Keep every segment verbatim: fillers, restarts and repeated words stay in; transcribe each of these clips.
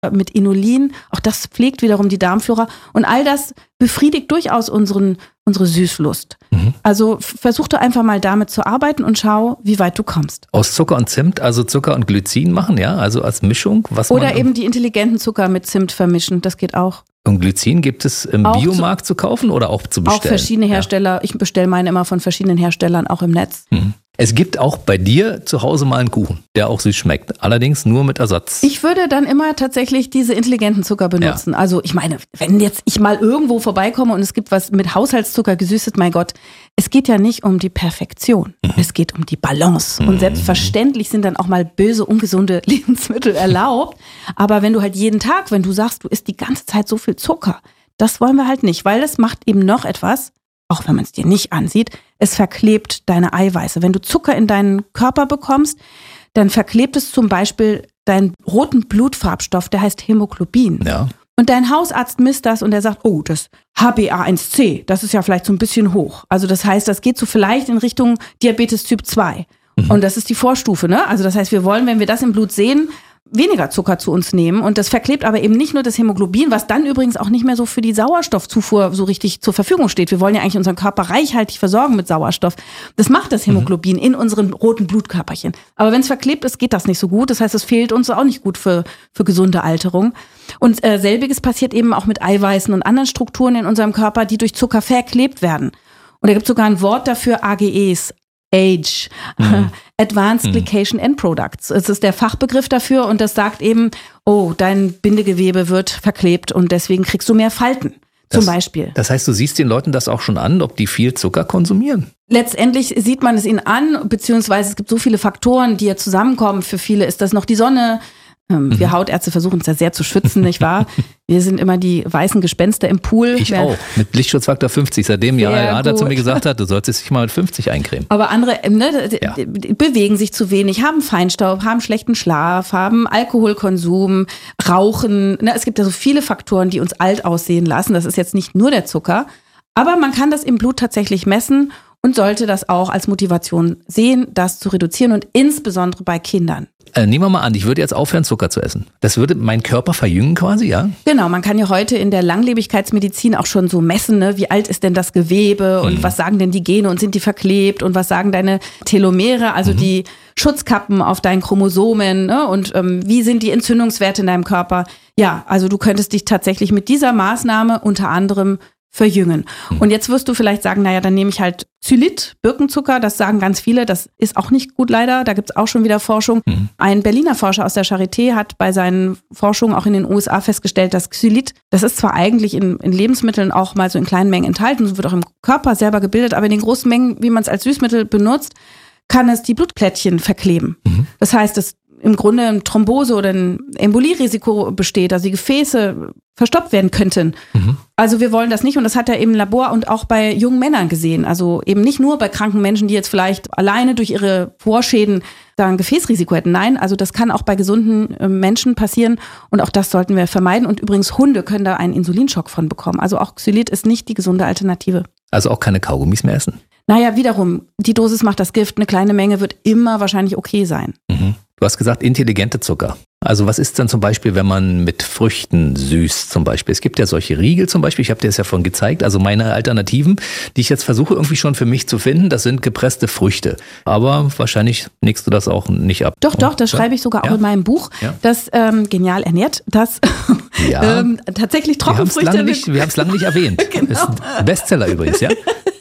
mit Inulin. Auch das pflegt wiederum die Darmflora. Und all das befriedigt durchaus unseren, unsere Süßlust. Mhm. Also versuch du einfach mal damit zu arbeiten und schau, wie weit du kommst. Aus Zucker und Zimt, also Zucker und Glycin machen, ja? Also als Mischung? Was Oder man eben die intelligenten Zucker mit Zimt vermischen, das geht auch. Und Glycin gibt es im auch Biomarkt zu, zu kaufen oder auch zu bestellen? Auch verschiedene Hersteller. Ja. Ich bestelle meine immer von verschiedenen Herstellern, auch im Netz. Mhm. Es gibt auch bei dir zu Hause mal einen Kuchen, der auch süß schmeckt. Allerdings nur mit Ersatz. Ich würde dann immer tatsächlich diese intelligenten Zucker benutzen. Ja. Also ich meine, wenn jetzt ich mal irgendwo vorbeikomme und es gibt was mit Haushaltszucker gesüßet, mein Gott, es geht ja nicht um die Perfektion. Mhm. Es geht um die Balance. Mhm. Und selbstverständlich sind dann auch mal böse, ungesunde Lebensmittel erlaubt. Aber wenn du halt jeden Tag, wenn du sagst, du isst die ganze Zeit so viel Zucker, das wollen wir halt nicht, weil das macht eben noch etwas, auch wenn man es dir nicht ansieht, es verklebt deine Eiweiße. Wenn du Zucker in deinen Körper bekommst, dann verklebt es zum Beispiel deinen roten Blutfarbstoff, der heißt Hämoglobin. Ja. Und dein Hausarzt misst das und der sagt, oh, das H b A eins C, das ist ja vielleicht so ein bisschen hoch. Also das heißt, das geht so vielleicht in Richtung Diabetes Typ zwei. Mhm. Und das ist die Vorstufe, ne? Also das heißt, wir wollen, wenn wir das im Blut sehen, weniger Zucker zu uns nehmen und das verklebt aber eben nicht nur das Hämoglobin, was dann übrigens auch nicht mehr so für die Sauerstoffzufuhr so richtig zur Verfügung steht. Wir wollen ja eigentlich unseren Körper reichhaltig versorgen mit Sauerstoff. Das macht das Hämoglobin mhm. in unseren roten Blutkörperchen. Aber wenn es verklebt ist, geht das nicht so gut. Das heißt, es fehlt uns auch nicht gut für, für gesunde Alterung. Und äh, selbiges passiert eben auch mit Eiweißen und anderen Strukturen in unserem Körper, die durch Zucker verklebt werden. Und da gibt es sogar ein Wort dafür, A G Es. Age, mhm. Advanced mhm. Glycation End Products. Es ist der Fachbegriff dafür und das sagt eben, oh, dein Bindegewebe wird verklebt und deswegen kriegst du mehr Falten, zum das, Beispiel. Das heißt, du siehst den Leuten das auch schon an, ob die viel Zucker konsumieren? Letztendlich sieht man es ihnen an, beziehungsweise es gibt so viele Faktoren, die ja zusammenkommen. Für viele ist das noch die Sonne. Ähm, wir Hautärzte versuchen uns ja sehr zu schützen, nicht wahr? Wir sind immer die weißen Gespenster im Pool. Ich Wer, auch, mit Lichtschutzfaktor fünfzig. Seitdem ja, er dazu mir gesagt hat, du solltest dich mal mit fünfzig eincremen. Aber andere ne, ja. bewegen sich zu wenig, haben Feinstaub, haben schlechten Schlaf, haben Alkoholkonsum, rauchen. Ne, es gibt ja so viele Faktoren, die uns alt aussehen lassen. Das ist jetzt nicht nur der Zucker. Aber man kann das im Blut tatsächlich messen und sollte das auch als Motivation sehen, das zu reduzieren und insbesondere bei Kindern. Äh, nehmen wir mal an, ich würde jetzt aufhören, Zucker zu essen. Das würde meinen Körper verjüngen quasi, ja? Genau, man kann ja heute in der Langlebigkeitsmedizin auch schon so messen, ne? Wie alt ist denn das Gewebe und mhm. was sagen denn die Gene und sind die verklebt und was sagen deine Telomere, also mhm. die Schutzkappen auf deinen Chromosomen, ne? Und ähm, wie sind die Entzündungswerte in deinem Körper? Ja, also du könntest dich tatsächlich mit dieser Maßnahme unter anderem verjüngen. Mhm. Und jetzt wirst du vielleicht sagen, naja, dann nehme ich halt Xylit, Birkenzucker, das sagen ganz viele, das ist auch nicht gut leider, da gibt es auch schon wieder Forschung. Mhm. Ein Berliner Forscher aus der Charité hat bei seinen Forschungen auch in den U S A festgestellt, dass Xylit, das ist zwar eigentlich in, in Lebensmitteln auch mal so in kleinen Mengen enthalten, wird auch im Körper selber gebildet, aber in den großen Mengen, wie man es als Süßmittel benutzt, kann es die Blutplättchen verkleben. Mhm. Das heißt, dass im Grunde ein Thrombose oder ein Embolierisiko besteht, also die Gefäße verstopft werden könnten. Mhm. Also wir wollen das nicht und das hat er im Labor und auch bei jungen Männern gesehen. Also eben nicht nur bei kranken Menschen, die jetzt vielleicht alleine durch ihre Vorschäden da ein Gefäßrisiko hätten. Nein, also das kann auch bei gesunden äh, Menschen passieren und auch das sollten wir vermeiden. Und übrigens Hunde können da einen Insulinschock von bekommen. Also auch Xylit ist nicht die gesunde Alternative. Also auch keine Kaugummis mehr essen? Naja, wiederum, die Dosis macht das Gift. Eine kleine Menge wird immer wahrscheinlich okay sein. Mhm. Du hast gesagt, intelligente Zucker. Also was ist dann zum Beispiel, wenn man mit Früchten süßt zum Beispiel? Es gibt ja solche Riegel zum Beispiel, ich habe dir das ja vorhin gezeigt. Also meine Alternativen, die ich jetzt versuche irgendwie schon für mich zu finden, das sind gepresste Früchte. Aber wahrscheinlich nickst du das auch nicht ab. Doch, doch, das ja? schreibe ich sogar auch ja? in meinem Buch, ja? das ähm, genial ernährt, das ja. ähm, tatsächlich Trockenfrüchte... Wir haben es lange nicht erwähnt. Genau. Das ist ein Bestseller übrigens, ja?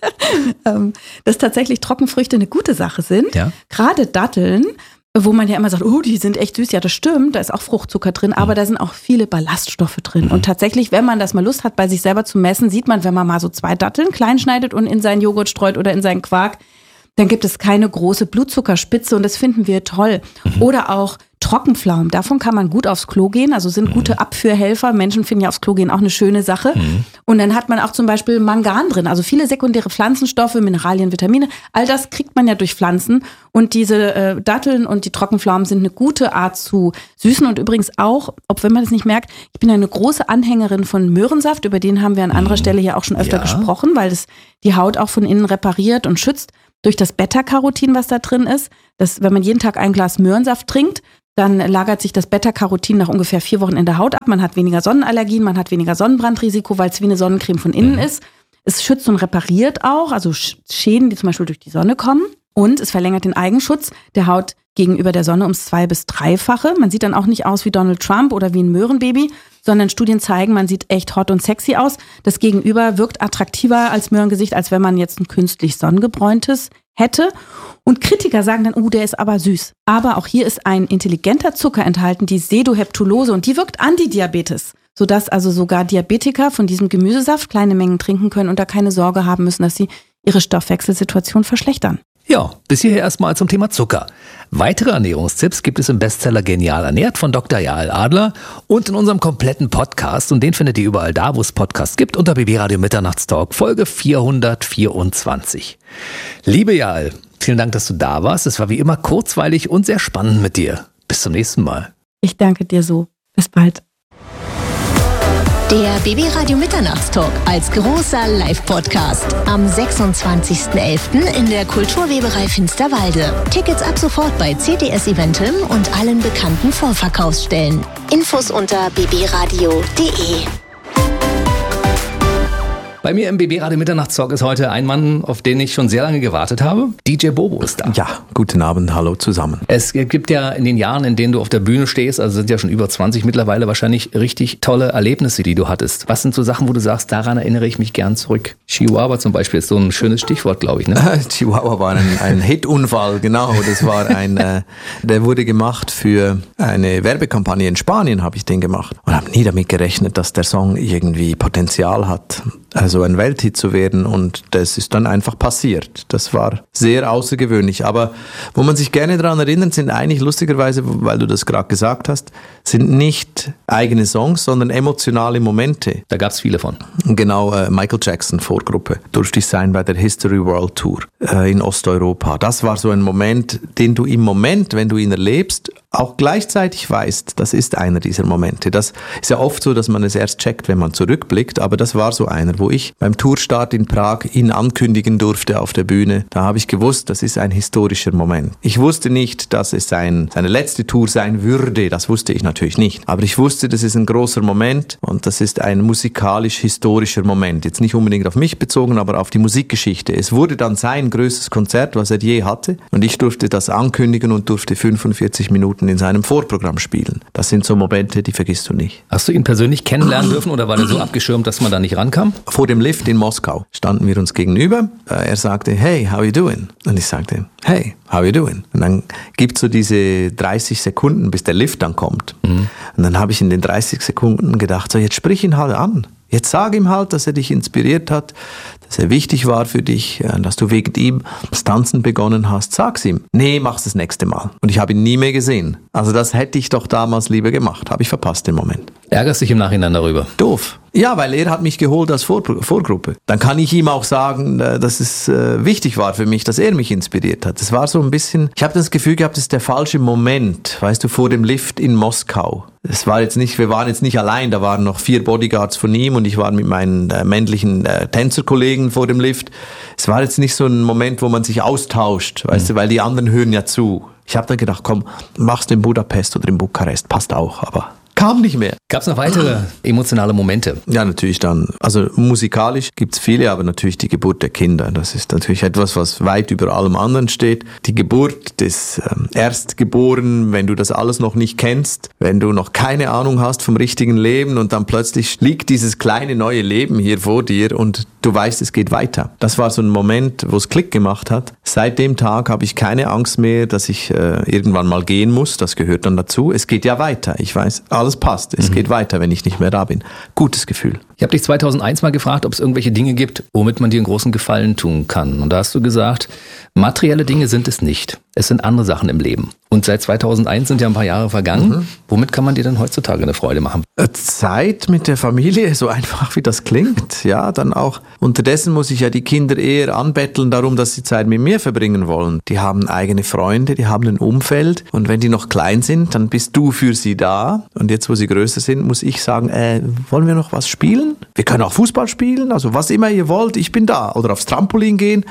Dass tatsächlich Trockenfrüchte eine gute Sache sind. Ja? Gerade Datteln, wo man ja immer sagt, oh, die sind echt süß. Ja, das stimmt, da ist auch Fruchtzucker drin, aber mhm. da sind auch viele Ballaststoffe drin. Mhm. Und tatsächlich, wenn man das mal Lust hat, bei sich selber zu messen, sieht man, wenn man mal so zwei Datteln klein schneidet und in seinen Joghurt streut oder in seinen Quark, dann gibt es keine große Blutzuckerspitze und das finden wir toll. Mhm. Oder auch Trockenpflaumen, davon kann man gut aufs Klo gehen, also sind mhm. gute Abführhelfer. Menschen finden ja aufs Klo gehen auch eine schöne Sache. Mhm. Und dann hat man auch zum Beispiel Mangan drin, also viele sekundäre Pflanzenstoffe, Mineralien, Vitamine, all das kriegt man ja durch Pflanzen. Und diese äh, Datteln und die Trockenpflaumen sind eine gute Art zu süßen und übrigens auch, ob wenn man das nicht merkt, ich bin eine große Anhängerin von Möhrensaft, über den haben wir an anderer Stelle ja auch schon öfter ja. gesprochen, weil das die Haut auch von innen repariert und schützt durch das Beta-Carotin, was da drin ist. Das, wenn man jeden Tag ein Glas Möhrensaft trinkt, dann lagert sich das Beta-Carotin nach ungefähr vier Wochen in der Haut ab. Man hat weniger Sonnenallergien, man hat weniger Sonnenbrandrisiko, weil es wie eine Sonnencreme von innen mhm. ist. Es schützt und repariert auch, also Schäden, die zum Beispiel durch die Sonne kommen. Und es verlängert den Eigenschutz der Haut gegenüber der Sonne ums zwei- bis dreifache. Man sieht dann auch nicht aus wie Donald Trump oder wie ein Möhrenbaby, sondern Studien zeigen, man sieht echt hot und sexy aus. Das Gegenüber wirkt attraktiver als Möhrengesicht, als wenn man jetzt ein künstlich sonnengebräuntes hätte. Und Kritiker sagen dann, oh, der ist aber süß. Aber auch hier ist ein intelligenter Zucker enthalten, die Sedoheptulose, und die wirkt Antidiabetes, sodass also sogar Diabetiker von diesem Gemüsesaft kleine Mengen trinken können und da keine Sorge haben müssen, dass sie ihre Stoffwechselsituation verschlechtern. Ja, bis hierher erstmal zum Thema Zucker. Weitere Ernährungstipps gibt es im Bestseller Genial ernährt von Doktor Jael Adler und in unserem kompletten Podcast. Und den findet ihr überall da, wo es Podcasts gibt, unter B B Radio Mitternachtstalk, Folge vierhundertvierundzwanzig. Liebe Jael, vielen Dank, dass du da warst. Es war wie immer kurzweilig und sehr spannend mit dir. Bis zum nächsten Mal. Ich danke dir so. Bis bald. Der B B Radio Mitternachtstalk als großer Live-Podcast am sechsundzwanzigsten elften in der Kulturweberei Finsterwalde. Tickets ab sofort bei C T S Eventim und allen bekannten Vorverkaufsstellen. Infos unter b b radio punkt d e. Bei mir im B B Radio Mitternachtstalk ist heute ein Mann, auf den ich schon sehr lange gewartet habe. D J Bobo ist da. Ja, guten Abend, hallo zusammen. Es gibt ja in den Jahren, in denen du auf der Bühne stehst, also sind ja schon über zwanzig mittlerweile, wahrscheinlich richtig tolle Erlebnisse, die du hattest. Was sind so Sachen, wo du sagst, daran erinnere ich mich gern zurück? Chihuahua zum Beispiel ist so ein schönes Stichwort, glaube ich. Ne? Chihuahua war ein, ein Hitunfall, genau. Das war ein, äh, der wurde gemacht für eine Werbekampagne in Spanien, habe ich den gemacht. Und habe nie damit gerechnet, dass der Song irgendwie Potenzial hat, also ein Welthit zu werden, und das ist dann einfach passiert. Das war sehr außergewöhnlich, aber wo man sich gerne daran erinnert, sind eigentlich lustigerweise, weil du das gerade gesagt hast, sind nicht eigene Songs, sondern emotionale Momente. Da gab es viele von. Genau, äh, Michael Jackson, Vorgruppe, durfte ich sein bei der History World Tour äh, in Osteuropa. Das war so ein Moment, den du im Moment, wenn du ihn erlebst, auch gleichzeitig weißt, das ist einer dieser Momente. Das ist ja oft so, dass man es erst checkt, wenn man zurückblickt, aber das war so einer, wo ich beim Tourstart in Prag ihn ankündigen durfte auf der Bühne. Da habe ich gewusst, das ist ein historischer Moment. Ich wusste nicht, dass es sein, seine letzte Tour sein würde, das wusste ich natürlich nicht. Aber ich wusste, das ist ein großer Moment und das ist ein musikalisch-historischer Moment. Jetzt nicht unbedingt auf mich bezogen, aber auf die Musikgeschichte. Es wurde dann sein größtes Konzert, was er je hatte, und ich durfte das ankündigen und durfte fünfundvierzig Minuten in seinem Vorprogramm spielen. Das sind so Momente, die vergisst du nicht. Hast du ihn persönlich kennenlernen dürfen oder war der so abgeschirmt, dass man da nicht rankam? Vor dem Lift in Moskau standen wir uns gegenüber. Er sagte, hey, how you doing? Und ich sagte, hey, how you doing? Und dann gibt es so diese dreißig Sekunden, bis der Lift dann kommt. Mhm. Und dann habe ich in den dreißig Sekunden gedacht, so jetzt sprich ihn halt an. Jetzt sag ihm halt, dass er dich inspiriert hat, dass er wichtig war für dich, dass du wegen ihm das Tanzen begonnen hast. Sag's ihm. Nee, mach's das nächste Mal. Und ich habe ihn nie mehr gesehen. Also das hätte ich doch damals lieber gemacht. Habe ich verpasst den Moment. Ärgerst dich im Nachhinein darüber? Doof. Ja, weil er hat mich geholt als Vor- Vorgruppe. Dann kann ich ihm auch sagen, dass es äh, wichtig war für mich, dass er mich inspiriert hat. Es war so ein bisschen, ich habe das Gefühl gehabt, das ist der falsche Moment, weißt du, vor dem Lift in Moskau. Es war jetzt nicht, wir waren jetzt nicht allein, da waren noch vier Bodyguards von ihm und ich war mit meinen äh, männlichen äh, Tänzerkollegen vor dem Lift. Es war jetzt nicht so ein Moment, wo man sich austauscht, weißt mhm. du, weil die anderen hören ja zu. Ich habe dann gedacht, komm, mach's in Budapest oder in Bukarest, passt auch, aber kam nicht mehr. Gab es noch weitere emotionale Momente? Ja, natürlich dann. Also musikalisch gibt es viele, aber natürlich die Geburt der Kinder. Das ist natürlich etwas, was weit über allem anderen steht. Die Geburt des ähm, Erstgeborenen, wenn du das alles noch nicht kennst, wenn du noch keine Ahnung hast vom richtigen Leben und dann plötzlich liegt dieses kleine neue Leben hier vor dir und du weißt, es geht weiter. Das war so ein Moment, wo es Klick gemacht hat. Seit dem Tag habe ich keine Angst mehr, dass ich äh, irgendwann mal gehen muss. Das gehört dann dazu. Es geht ja weiter. Ich weiß, alles passt. Es mhm. geht weiter, wenn ich nicht mehr da bin. Gutes Gefühl. Ich habe dich zweitausendeins mal gefragt, ob es irgendwelche Dinge gibt, womit man dir einen großen Gefallen tun kann. Und da hast du gesagt, materielle Dinge sind es nicht. Es sind andere Sachen im Leben. Und seit zweitausendeins sind ja ein paar Jahre vergangen. Mhm. Womit kann man dir denn heutzutage eine Freude machen? Zeit mit der Familie, so einfach wie das klingt. Ja, dann auch Unterdessen muss ich ja die Kinder eher anbetteln darum, dass sie Zeit mit mir verbringen wollen. Die haben eigene Freunde, die haben ein Umfeld und wenn die noch klein sind, dann bist du für sie da. Und jetzt, wo sie größer sind, muss ich sagen, äh, wollen wir noch was spielen? Wir können auch Fußball spielen, also was immer ihr wollt, ich bin da. Oder aufs Trampolin gehen.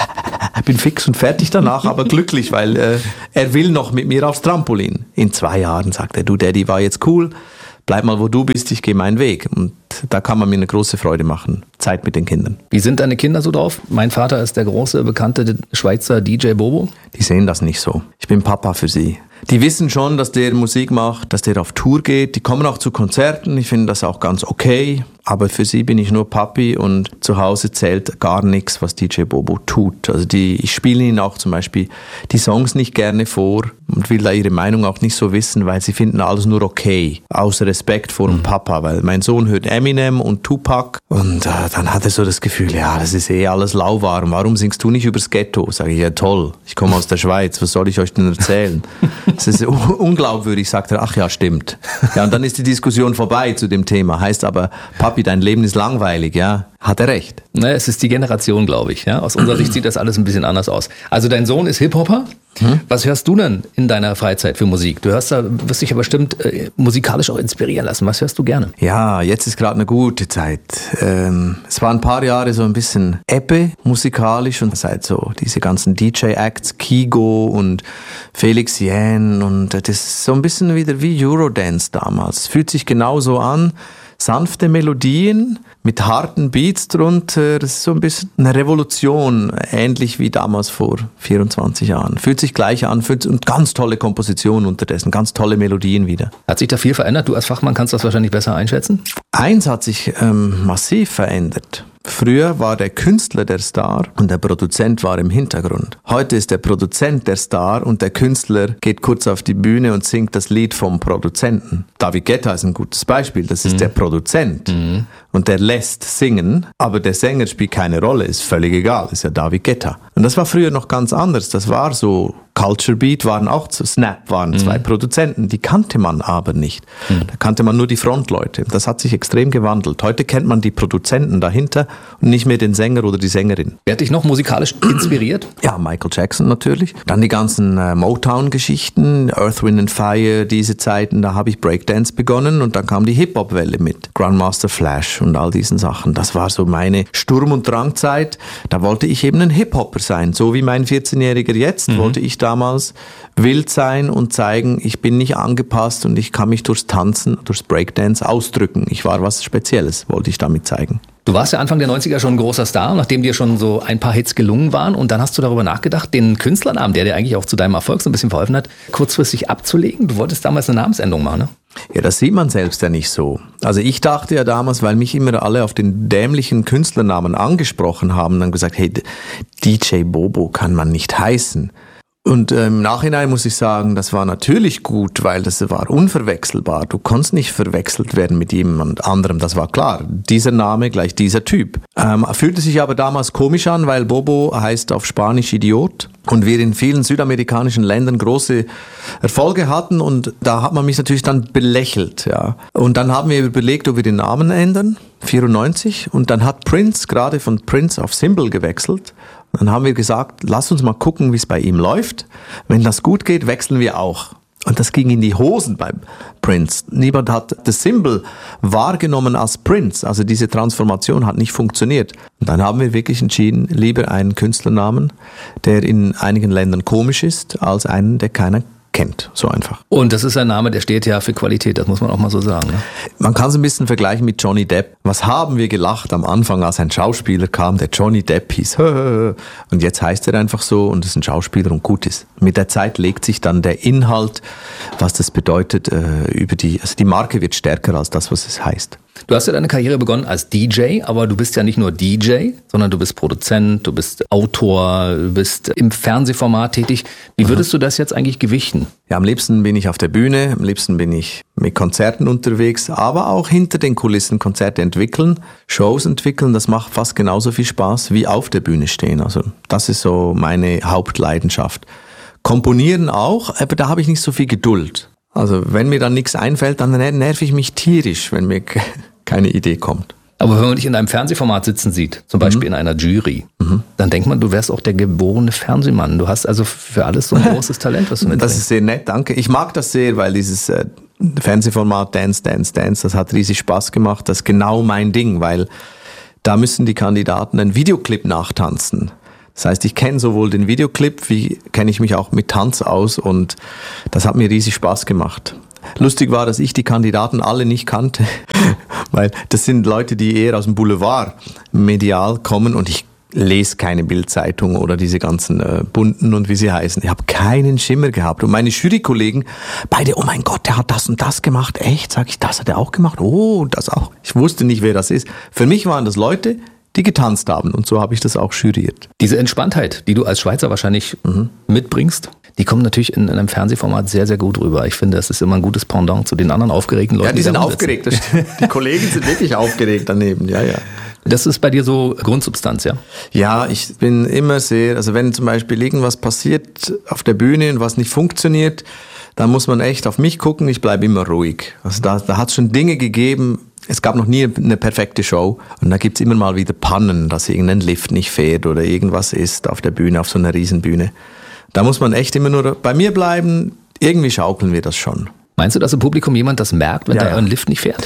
Ich bin fix und fertig danach, aber glücklich, weil äh, er will noch mit mir aufs Trampolin. In zwei Jahren sagt er, du Daddy, war jetzt cool, bleib mal wo du bist, ich gehe meinen Weg. Und da kann man mir eine große Freude machen, Zeit mit den Kindern. Wie sind deine Kinder so drauf? Mein Vater ist der große, bekannte Schweizer D J Bobo. Die sehen das nicht so. Ich bin Papa für sie. Die wissen schon, dass der Musik macht, dass der auf Tour geht. Die kommen auch zu Konzerten. Ich finde das auch ganz okay. Aber für sie bin ich nur Papi und zu Hause zählt gar nichts, was D J Bobo tut. Also die, ich spiele ihnen auch zum Beispiel die Songs nicht gerne vor und will da ihre Meinung auch nicht so wissen, weil sie finden alles nur okay. Aus Respekt vor dem Papa, weil mein Sohn hört Eminem und Tupac und äh, dann hat er so das Gefühl, ja, das ist eh alles lauwarm. Warum singst du nicht übers Ghetto? Sage ich, ja toll, ich komme aus der Schweiz, was soll ich euch denn erzählen? Das ist unglaubwürdig, sagt er, ach ja, stimmt. Ja, und dann ist die Diskussion vorbei zu dem Thema. Heißt aber, Papi, dein Leben ist langweilig, ja? Hat er recht. Naja, es ist die Generation, glaube ich. Ja? Aus unserer Sicht sieht das alles ein bisschen anders aus. Also dein Sohn ist Hip-Hopper. Hm? Was hörst du denn in deiner Freizeit für Musik? Du hörst da, wirst dich ja bestimmt äh, musikalisch auch inspirieren lassen. Was hörst du gerne? Ja, jetzt ist gerade eine gute Zeit. Ähm, es war ein paar Jahre so ein bisschen Ebbe musikalisch und seit so diese ganzen D J-Acts, Kygo und Felix Jähn und das ist so ein bisschen wieder wie Eurodance damals. Fühlt sich genauso an. Sanfte Melodien mit harten Beats drunter, das ist so ein bisschen eine Revolution, ähnlich wie damals vor vierundzwanzig Jahren. Fühlt sich gleich an, fühlt, und ganz tolle Kompositionen unterdessen, ganz tolle Melodien wieder. Hat sich da viel verändert? Du als Fachmann kannst das wahrscheinlich besser einschätzen? Eins hat sich ähm, massiv verändert. Früher war der Künstler der Star und der Produzent war im Hintergrund. Heute ist der Produzent der Star und der Künstler geht kurz auf die Bühne und singt das Lied vom Produzenten. David Guetta ist ein gutes Beispiel, das ist mhm. der Produzent mhm. und der lässt singen, aber der Sänger spielt keine Rolle, ist völlig egal, ist ja David Guetta. Und das war früher noch ganz anders, das war so, Culture Beat waren auch zu Snap, waren mhm. zwei Produzenten, die kannte man aber nicht. Mhm. Da kannte man nur die Frontleute. Das hat sich extrem gewandelt. Heute kennt man die Produzenten dahinter und nicht mehr den Sänger oder die Sängerin. Wer hat dich noch musikalisch inspiriert? Ja, Michael Jackson natürlich. Dann die ganzen äh, Motown-Geschichten, Earth, Wind and Fire, diese Zeiten, da habe ich Breakdance begonnen und dann kam die Hip-Hop-Welle mit Grandmaster Flash und all diesen Sachen. Das war so meine Sturm- und Drangzeit. Da wollte ich eben ein Hip-Hopper sein. So wie mein vierzehnjähriger jetzt mhm. wollte ich damals wild sein und zeigen, ich bin nicht angepasst und ich kann mich durchs Tanzen, durchs Breakdance ausdrücken. Ich war was Spezielles, wollte ich damit zeigen. Du warst ja Anfang der neunziger schon ein großer Star, nachdem dir schon so ein paar Hits gelungen waren und dann hast du darüber nachgedacht, den Künstlernamen, der dir eigentlich auch zu deinem Erfolg so ein bisschen verholfen hat, kurzfristig abzulegen. Du wolltest damals eine Namensänderung machen, ne? Ja, das sieht man selbst ja nicht so. Also ich dachte ja damals, weil mich immer alle auf den dämlichen Künstlernamen angesprochen haben, dann gesagt, hey, D J Bobo kann man nicht heißen. Und äh, im Nachhinein muss ich sagen, das war natürlich gut, weil das war unverwechselbar. Du konntest nicht verwechselt werden mit jemand anderem, das war klar. Dieser Name gleich dieser Typ. Ähm, fühlte sich aber damals komisch an, weil Bobo heißt auf Spanisch Idiot und wir in vielen südamerikanischen Ländern große Erfolge hatten und da hat man mich natürlich dann belächelt. Ja. Und dann haben wir überlegt, ob wir den Namen ändern, vierundneunzig, und dann hat Prince gerade von Prince auf Symbol gewechselt. Dann haben wir gesagt, lass uns mal gucken, wie es bei ihm läuft. Wenn das gut geht, wechseln wir auch. Und das ging in die Hosen beim Prince. Niemand hat das Symbol wahrgenommen als Prince. Also diese Transformation hat nicht funktioniert. Und dann haben wir wirklich entschieden, lieber einen Künstlernamen, der in einigen Ländern komisch ist, als einen, der keiner kennt. So einfach. Und das ist ein Name, der steht ja für Qualität, das muss man auch mal so sagen. Ne? Man kann es ein bisschen vergleichen mit Johnny Depp. Was haben wir gelacht am Anfang, als ein Schauspieler kam, der Johnny Depp hieß. Und jetzt heißt er einfach so und ist ein Schauspieler und gut ist. Mit der Zeit legt sich dann der Inhalt, was das bedeutet, über die, also die Marke wird stärker als das, was es heißt. Du hast ja deine Karriere begonnen als D J, aber du bist ja nicht nur D J, sondern du bist Produzent, du bist Autor, du bist im Fernsehformat tätig. Wie würdest du das jetzt eigentlich gewichten? Ja, am liebsten bin ich auf der Bühne, am liebsten bin ich mit Konzerten unterwegs, aber auch hinter den Kulissen Konzerte entwickeln, Shows entwickeln, das macht fast genauso viel Spaß wie auf der Bühne stehen. Also das ist so meine Hauptleidenschaft. Komponieren auch, aber da habe ich nicht so viel Geduld. Also wenn mir dann nichts einfällt, dann nerv ich mich tierisch, wenn mir keine Idee kommt. Aber wenn man dich in einem Fernsehformat sitzen sieht, zum Beispiel mhm. in einer Jury, mhm. dann denkt man, du wärst auch der geborene Fernsehmann. Du hast also für alles so ein großes Talent, was du mitbringst. Das ist sehr nett, danke. Ich mag das sehr, weil dieses äh, Fernsehformat Dance, Dance, Dance, das hat riesig Spaß gemacht. Das ist genau mein Ding, weil da müssen die Kandidaten einen Videoclip nachtanzen. Das heißt, ich kenne sowohl den Videoclip, wie kenne ich mich auch mit Tanz aus und das hat mir riesig Spaß gemacht. Lustig war, dass ich die Kandidaten alle nicht kannte, weil das sind Leute, die eher aus dem Boulevard medial kommen und ich lese keine Bild-Zeitung oder diese ganzen äh, bunten und wie sie heißen. Ich habe keinen Schimmer gehabt. Und meine Jurykollegen, beide, oh mein Gott, der hat das und das gemacht. Echt? Sag ich, das hat er auch gemacht? Oh, das auch. Ich wusste nicht, wer das ist. Für mich waren das Leute, die getanzt haben und so habe ich das auch juriert. Diese Entspanntheit, die du als Schweizer wahrscheinlich mhm. mitbringst, die kommt natürlich in, in einem Fernsehformat sehr, sehr gut rüber. Ich finde, das ist immer ein gutes Pendant zu den anderen aufgeregten Leuten. Ja, die sind aufgeregt. Das die Kollegen sind wirklich aufgeregt daneben, ja, ja. Das ist bei dir so Grundsubstanz, ja? Ja, ich bin immer sehr, also wenn zum Beispiel irgendwas passiert auf der Bühne und was nicht funktioniert, dann muss man echt auf mich gucken, ich bleibe immer ruhig. Also da, da hat es schon Dinge gegeben, es gab noch nie eine perfekte Show und da gibt's immer mal wieder Pannen, dass irgendein Lift nicht fährt oder irgendwas ist auf der Bühne, auf so einer Riesenbühne. Da muss man echt immer nur bei mir bleiben, irgendwie schaukeln wir das schon. Meinst du, dass im Publikum jemand das merkt, wenn ja, da ja. ein Lift nicht fährt?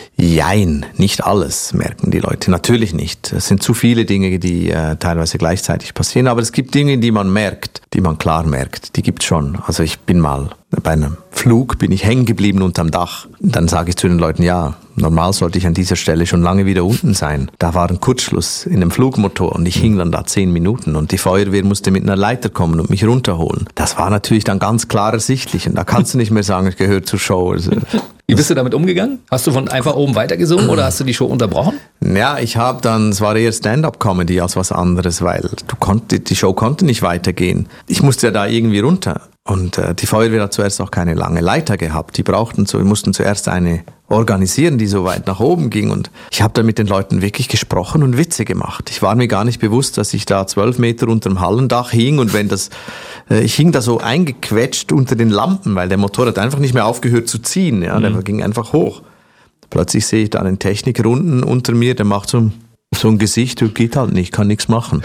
Jein, nicht alles merken die Leute, natürlich nicht. Es sind zu viele Dinge, die äh, teilweise gleichzeitig passieren, aber es gibt Dinge, die man merkt, die man klar merkt, die gibt's schon. Also ich bin mal bei einem Flug, bin ich hängen geblieben unterm Dach. Dann sage ich zu den Leuten, ja, normal sollte ich an dieser Stelle schon lange wieder unten sein. Da war ein Kurzschluss in dem Flugmotor und ich hing dann da zehn Minuten und die Feuerwehr musste mit einer Leiter kommen und mich runterholen. Das war natürlich dann ganz klar ersichtlich und da kannst du nicht mehr sagen, ich gehöre zur Show. Also, wie bist du damit umgegangen? Hast du von einfach oben weitergesungen oder hast du die Show unterbrochen? Ja, ich habe dann, es war eher Stand-up-Comedy als was anderes, weil du konnt, die Show konnte nicht weitergehen. Ich musste ja da irgendwie runter. Und äh, die Feuerwehr hat zuerst auch keine lange Leiter gehabt. Die brauchten so, wir mussten zuerst eine organisieren, die so weit nach oben ging. Und ich habe da mit den Leuten wirklich gesprochen und Witze gemacht. Ich war mir gar nicht bewusst, dass ich da zwölf Meter unter dem Hallendach hing und wenn das, äh, ich hing da so eingequetscht unter den Lampen, weil der Motor hat einfach nicht mehr aufgehört zu ziehen. Ja, der mhm. ging einfach hoch. Plötzlich sehe ich da einen Techniker unten unter mir, der macht so, so ein Gesicht, du geht halt nicht, kann nichts machen.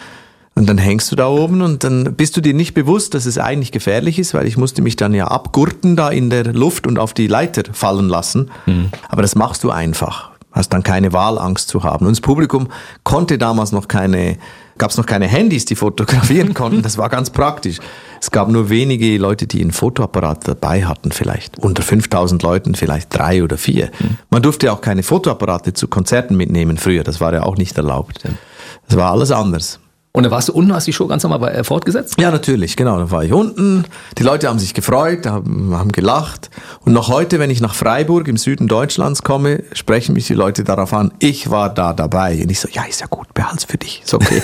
Und dann hängst du da oben und dann bist du dir nicht bewusst, dass es eigentlich gefährlich ist, weil ich musste mich dann ja abgurten da in der Luft und auf die Leiter fallen lassen. Mhm. Aber das machst du einfach. Hast dann keine Wahl, Angst zu haben. Und das Publikum konnte damals noch keine, gab es noch keine Handys, die fotografieren konnten. Das war ganz praktisch. Es gab nur wenige Leute, die einen Fotoapparat dabei hatten vielleicht. Unter fünftausend Leuten vielleicht drei oder vier. Mhm. Man durfte auch keine Fotoapparate zu Konzerten mitnehmen früher. Das war ja auch nicht erlaubt. Das war alles anders. Und dann warst du unten, hast die Show ganz normal fortgesetzt? Ja, natürlich, genau. Dann war ich unten. Die Leute haben sich gefreut, haben, haben gelacht. Und noch heute, wenn ich nach Freiburg im Süden Deutschlands komme, sprechen mich die Leute darauf an, ich war da dabei. Und ich so, ja, ist ja gut, behalt's für dich, ist okay.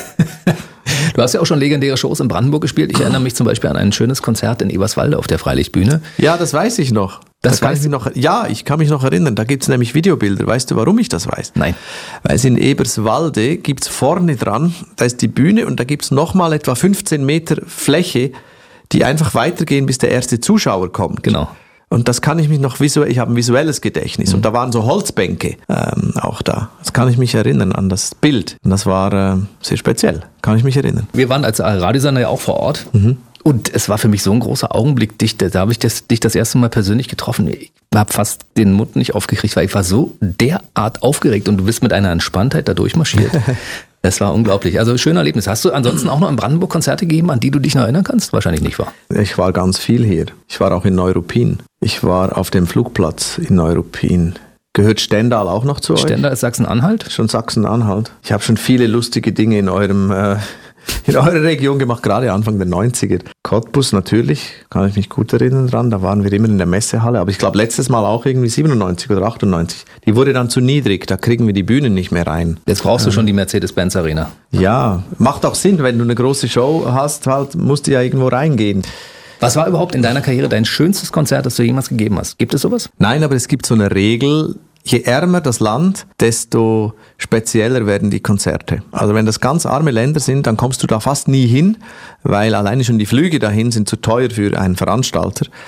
Du hast ja auch schon legendäre Shows in Brandenburg gespielt. Ich erinnere mich zum Beispiel an ein schönes Konzert in Eberswalde auf der Freilichtbühne. Ja, das weiß ich noch. Das da kann ich mich noch, ja, ich kann mich noch erinnern. Da gibt's nämlich Videobilder. Weißt du, warum ich das weiß? Nein. Weil es in Eberswalde gibt's vorne dran, da ist die Bühne und da gibt's nochmal etwa fünfzehn Meter Fläche, die einfach weitergehen, bis der erste Zuschauer kommt. Genau. Und das kann ich mich noch visuell, ich habe ein visuelles Gedächtnis. Mhm. Und da waren so Holzbänke ähm, auch da. Das kann ich mich erinnern an das Bild. Und das war äh, sehr speziell, kann ich mich erinnern. Wir waren als Radiosender ja auch vor Ort. Mhm. Und es war für mich so ein großer Augenblick, dich, da habe ich das, dich das erste Mal persönlich getroffen. Ich habe fast den Mund nicht aufgekriegt, weil ich war so derart aufgeregt und du bist mit einer Entspanntheit da durchmarschiert. Das war unglaublich. Also schönes Erlebnis. Hast du ansonsten auch noch in Brandenburg Konzerte gegeben, an die du dich noch erinnern kannst? Wahrscheinlich nicht, wahr? Ich war ganz viel hier. Ich war auch in Neuruppin. Ich war auf dem Flugplatz in Neuruppin. Gehört Stendal auch noch zu euch? Stendal ist Sachsen-Anhalt? Schon Sachsen-Anhalt. Ich habe schon viele lustige Dinge in eurem... Äh, in eurer Region gemacht, gerade Anfang der neunziger. Cottbus natürlich, kann ich mich gut erinnern dran, da waren wir immer in der Messehalle, aber ich glaube letztes Mal auch irgendwie siebenundneunzig oder achtundneunzig. Die wurde dann zu niedrig, da kriegen wir die Bühnen nicht mehr rein. Jetzt brauchst du ähm, schon die Mercedes-Benz Arena. Ja, macht auch Sinn, wenn du eine große Show hast, halt musst du ja irgendwo reingehen. Was war überhaupt in deiner Karriere dein schönstes Konzert, das du jemals gegeben hast? Gibt es sowas? Nein, aber es gibt so eine Regel, je ärmer das Land, desto spezieller werden die Konzerte. Also wenn das ganz arme Länder sind, dann kommst du da fast nie hin, weil alleine schon die Flüge dahin sind zu teuer für einen Veranstalter.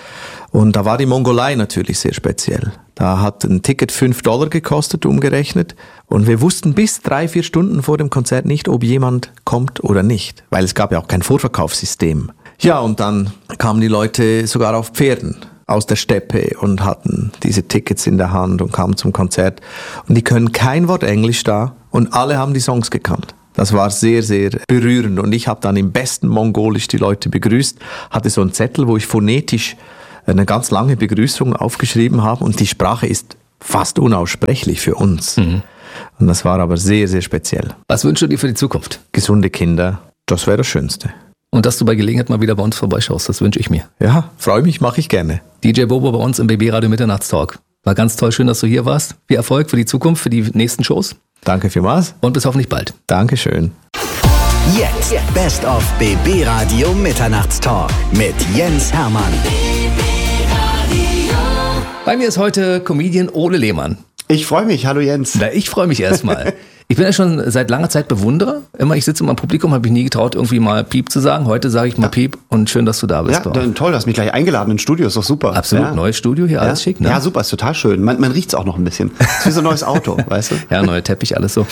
Und da war die Mongolei natürlich sehr speziell. Da hat ein Ticket fünf Dollar gekostet, umgerechnet. Und wir wussten bis drei, vier Stunden vor dem Konzert nicht, ob jemand kommt oder nicht. Weil es gab ja auch kein Vorverkaufssystem. Ja, und dann kamen die Leute sogar auf Pferden aus der Steppe und hatten diese Tickets in der Hand und kamen zum Konzert. Und die können kein Wort Englisch da und alle haben die Songs gekannt. Das war sehr, sehr berührend. Und ich habe dann im besten Mongolisch die Leute begrüßt, hatte so einen Zettel, wo ich phonetisch eine ganz lange Begrüßung aufgeschrieben habe und die Sprache ist fast unaussprechlich für uns. Mhm. Und das war aber sehr, sehr speziell. Was wünschst du dir für die Zukunft? Gesunde Kinder, das wäre das Schönste. Und dass du bei Gelegenheit mal wieder bei uns vorbeischaust, das wünsche ich mir. Ja, freue mich, mache ich gerne. D J Bobo bei uns im B B Radio Mitternachtstalk. War ganz toll, schön, dass du hier warst. Viel Erfolg für die Zukunft, für die nächsten Shows. Danke vielmals. Und bis hoffentlich bald. Dankeschön. Jetzt Best of B B Radio Mitternachtstalk mit Jens Hermann. Bei mir ist heute Comedian Ole Lehmann. Ich freue mich, hallo Jens. Na, ich freue mich erstmal. Ich bin ja schon seit langer Zeit Bewunderer. Immer, ich sitze immer im Publikum, habe ich nie getraut, irgendwie mal Piep zu sagen. Heute sage ich mal ja. Piep und schön, dass du da bist. Ja, dann, toll, du hast mich gleich eingeladen ins Studio, ist doch super. Absolut, ja. Neues Studio hier, alles ja. schick. Ne? Ja, super, ist total schön. Man, man riecht es auch noch ein bisschen. Ist wie so ein neues Auto, weißt du? Ja, neuer Teppich, alles so.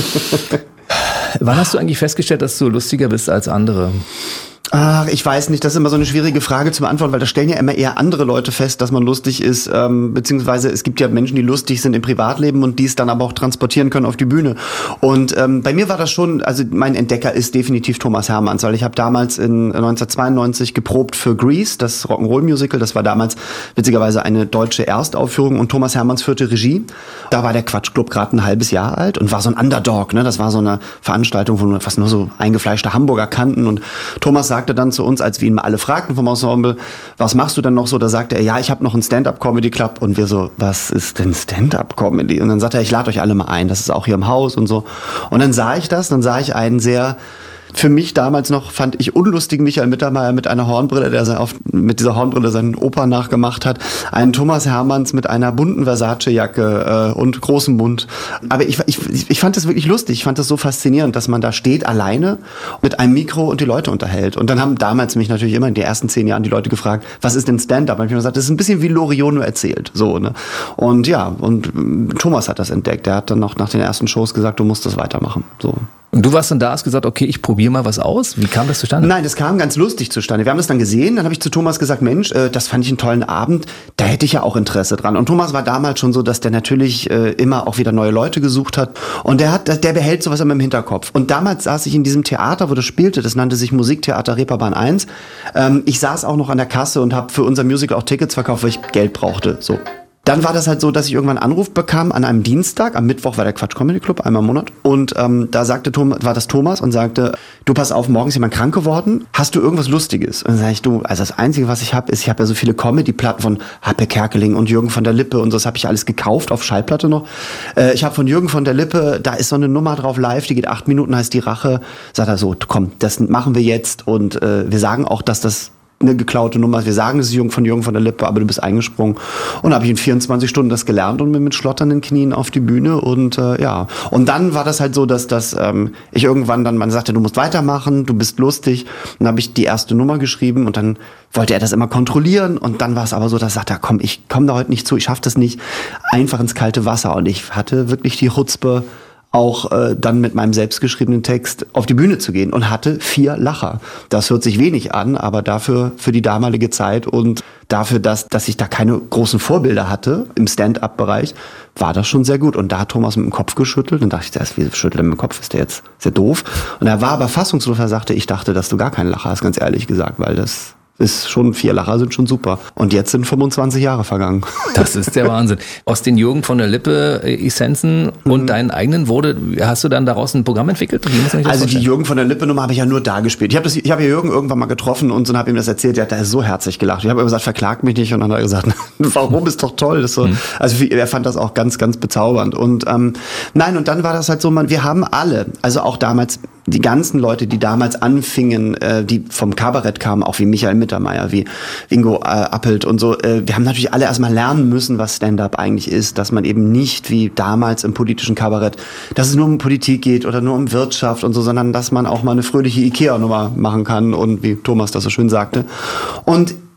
Wann hast du eigentlich festgestellt, dass du lustiger bist als andere? Ach, ich weiß nicht, das ist immer so eine schwierige Frage zu beantworten, weil da stellen ja immer eher andere Leute fest, dass man lustig ist, ähm, beziehungsweise es gibt ja Menschen, die lustig sind im Privatleben und die es dann aber auch transportieren können auf die Bühne. Und ähm, bei mir war das schon, also mein Entdecker ist definitiv Thomas Hermanns, weil ich habe damals in neunzehnhundertzweiundneunzig geprobt für Grease, das Rock'n'Roll-Musical, das war damals witzigerweise eine deutsche Erstaufführung und Thomas Hermanns führte Regie. Da war der Quatschclub gerade ein halbes Jahr alt und war so ein Underdog, ne? Das war so eine Veranstaltung, wo wir fast nur so eingefleischte Hamburger kannten und Thomas sagte dann zu uns, als wir ihn mal alle fragten vom Ensemble, was machst du denn noch so? Da sagte er, ja, ich habe noch einen Stand-Up-Comedy-Club und wir so, was ist denn Stand-Up-Comedy? Und dann sagte er, ich lade euch alle mal ein, das ist auch hier im Haus und so. Und dann sah ich das, dann sah ich einen sehr, für mich damals noch, fand ich unlustig Michael Mittermeier mit einer Hornbrille, der auf, mit dieser Hornbrille seinen Opa nachgemacht hat. Einen Thomas Hermanns mit einer bunten Versace-Jacke äh, und großem Mund. Aber ich, ich, ich fand das wirklich lustig. Ich fand das so faszinierend, dass man da steht alleine mit einem Mikro und die Leute unterhält. Und dann haben damals mich natürlich immer in den ersten zehn Jahren die Leute gefragt, was ist denn Stand-Up? Und ich habe gesagt, das ist ein bisschen wie Loriot nur erzählt. So, ne? Und ja, und Thomas hat das entdeckt. Der hat dann noch nach den ersten Shows gesagt, du musst das weitermachen. So. Und du warst dann da, hast gesagt, okay, ich probiere mal was aus. Wie kam das zustande? Nein, das kam ganz lustig zustande. Wir haben das dann gesehen, dann habe ich zu Thomas gesagt, Mensch, äh, das fand ich einen tollen Abend, da hätte ich ja auch Interesse dran. Und Thomas war damals schon so, dass der natürlich äh, immer auch wieder neue Leute gesucht hat. Und der hat, der behält sowas immer im Hinterkopf. Und damals saß ich in diesem Theater, wo das spielte, das nannte sich Musiktheater Reeperbahn eins. Ähm, ich saß auch noch an der Kasse und habe für unser Musical auch Tickets verkauft, weil ich Geld brauchte. So. Dann war das halt so, dass ich irgendwann einen Anruf bekam an einem Dienstag. Am Mittwoch war der Quatsch Comedy Club, einmal im Monat. Und ähm, da sagte Thomas, war das Thomas und sagte, du pass auf, morgen ist jemand krank geworden. Hast du irgendwas Lustiges? Und dann sag ich, du, also das Einzige, was ich habe, ist, ich habe ja so viele Comedy-Platten von Happe Kerkeling und Jürgen von der Lippe und so, das habe ich alles gekauft auf Schallplatte noch. Äh, ich habe von Jürgen von der Lippe, da ist so eine Nummer drauf live, die geht acht Minuten, heißt Die Rache. Sagt er so, komm, das machen wir jetzt und äh, wir sagen auch, dass das eine geklaute Nummer. Wir sagen, das ist Jürgen von Jürgen von der Lippe, aber du bist eingesprungen. Und habe ich in vierundzwanzig Stunden das gelernt und bin mit schlotternden Knien auf die Bühne und äh, ja. Und dann war das halt so, dass, dass ähm, ich irgendwann dann, man sagte, du musst weitermachen, du bist lustig. Und dann habe ich die erste Nummer geschrieben und dann wollte er das immer kontrollieren und dann war es aber so, dass er sagte, komm, ich komme da heute nicht zu, ich schaffe das nicht, einfach ins kalte Wasser. Und ich hatte wirklich die Chutzpe, auch äh, dann mit meinem selbstgeschriebenen Text auf die Bühne zu gehen und hatte vier Lacher. Das hört sich wenig an, aber dafür, für die damalige Zeit und dafür, dass, dass ich da keine großen Vorbilder hatte im Stand-up-Bereich, war das schon sehr gut. Und da hat Thomas mit dem Kopf geschüttelt und dachte ich, das, wie schüttelt er mit dem Kopf, ist der jetzt sehr doof. Und er war aber fassungslos, er sagte, ich dachte, dass du gar keinen Lacher hast, ganz ehrlich gesagt, weil das ist schon, vier Lacher sind schon super. Und jetzt sind fünfundzwanzig Jahre vergangen. Das ist der Wahnsinn. Aus den Jürgen von der Lippe Essenzen und mhm. deinen eigenen wurde, hast du dann daraus ein Programm entwickelt? Also die Jürgen von der Lippe Nummer habe ich ja nur da gespielt. Ich habe ich habe ja Jürgen irgendwann mal getroffen und so habe ihm das erzählt. Der hat da so herzlich gelacht. Ich habe gesagt, verklag mich nicht. Und dann hat er gesagt, warum, ist doch toll. Das so. mhm. Also er fand das auch ganz, ganz bezaubernd. Und ähm, nein, und dann war das halt so, man, wir haben alle, also auch damals die ganzen Leute, die damals anfingen, äh, die vom Kabarett kamen, auch wie Michael Mittermeier, wie Ingo äh, Appelt und so, äh, wir haben natürlich alle erstmal lernen müssen, was Stand-up eigentlich ist, dass man eben nicht wie damals im politischen Kabarett, dass es nur um Politik geht oder nur um Wirtschaft und so, sondern dass man auch mal eine fröhliche Ikea-Nummer machen kann und wie Thomas das so schön sagte. Und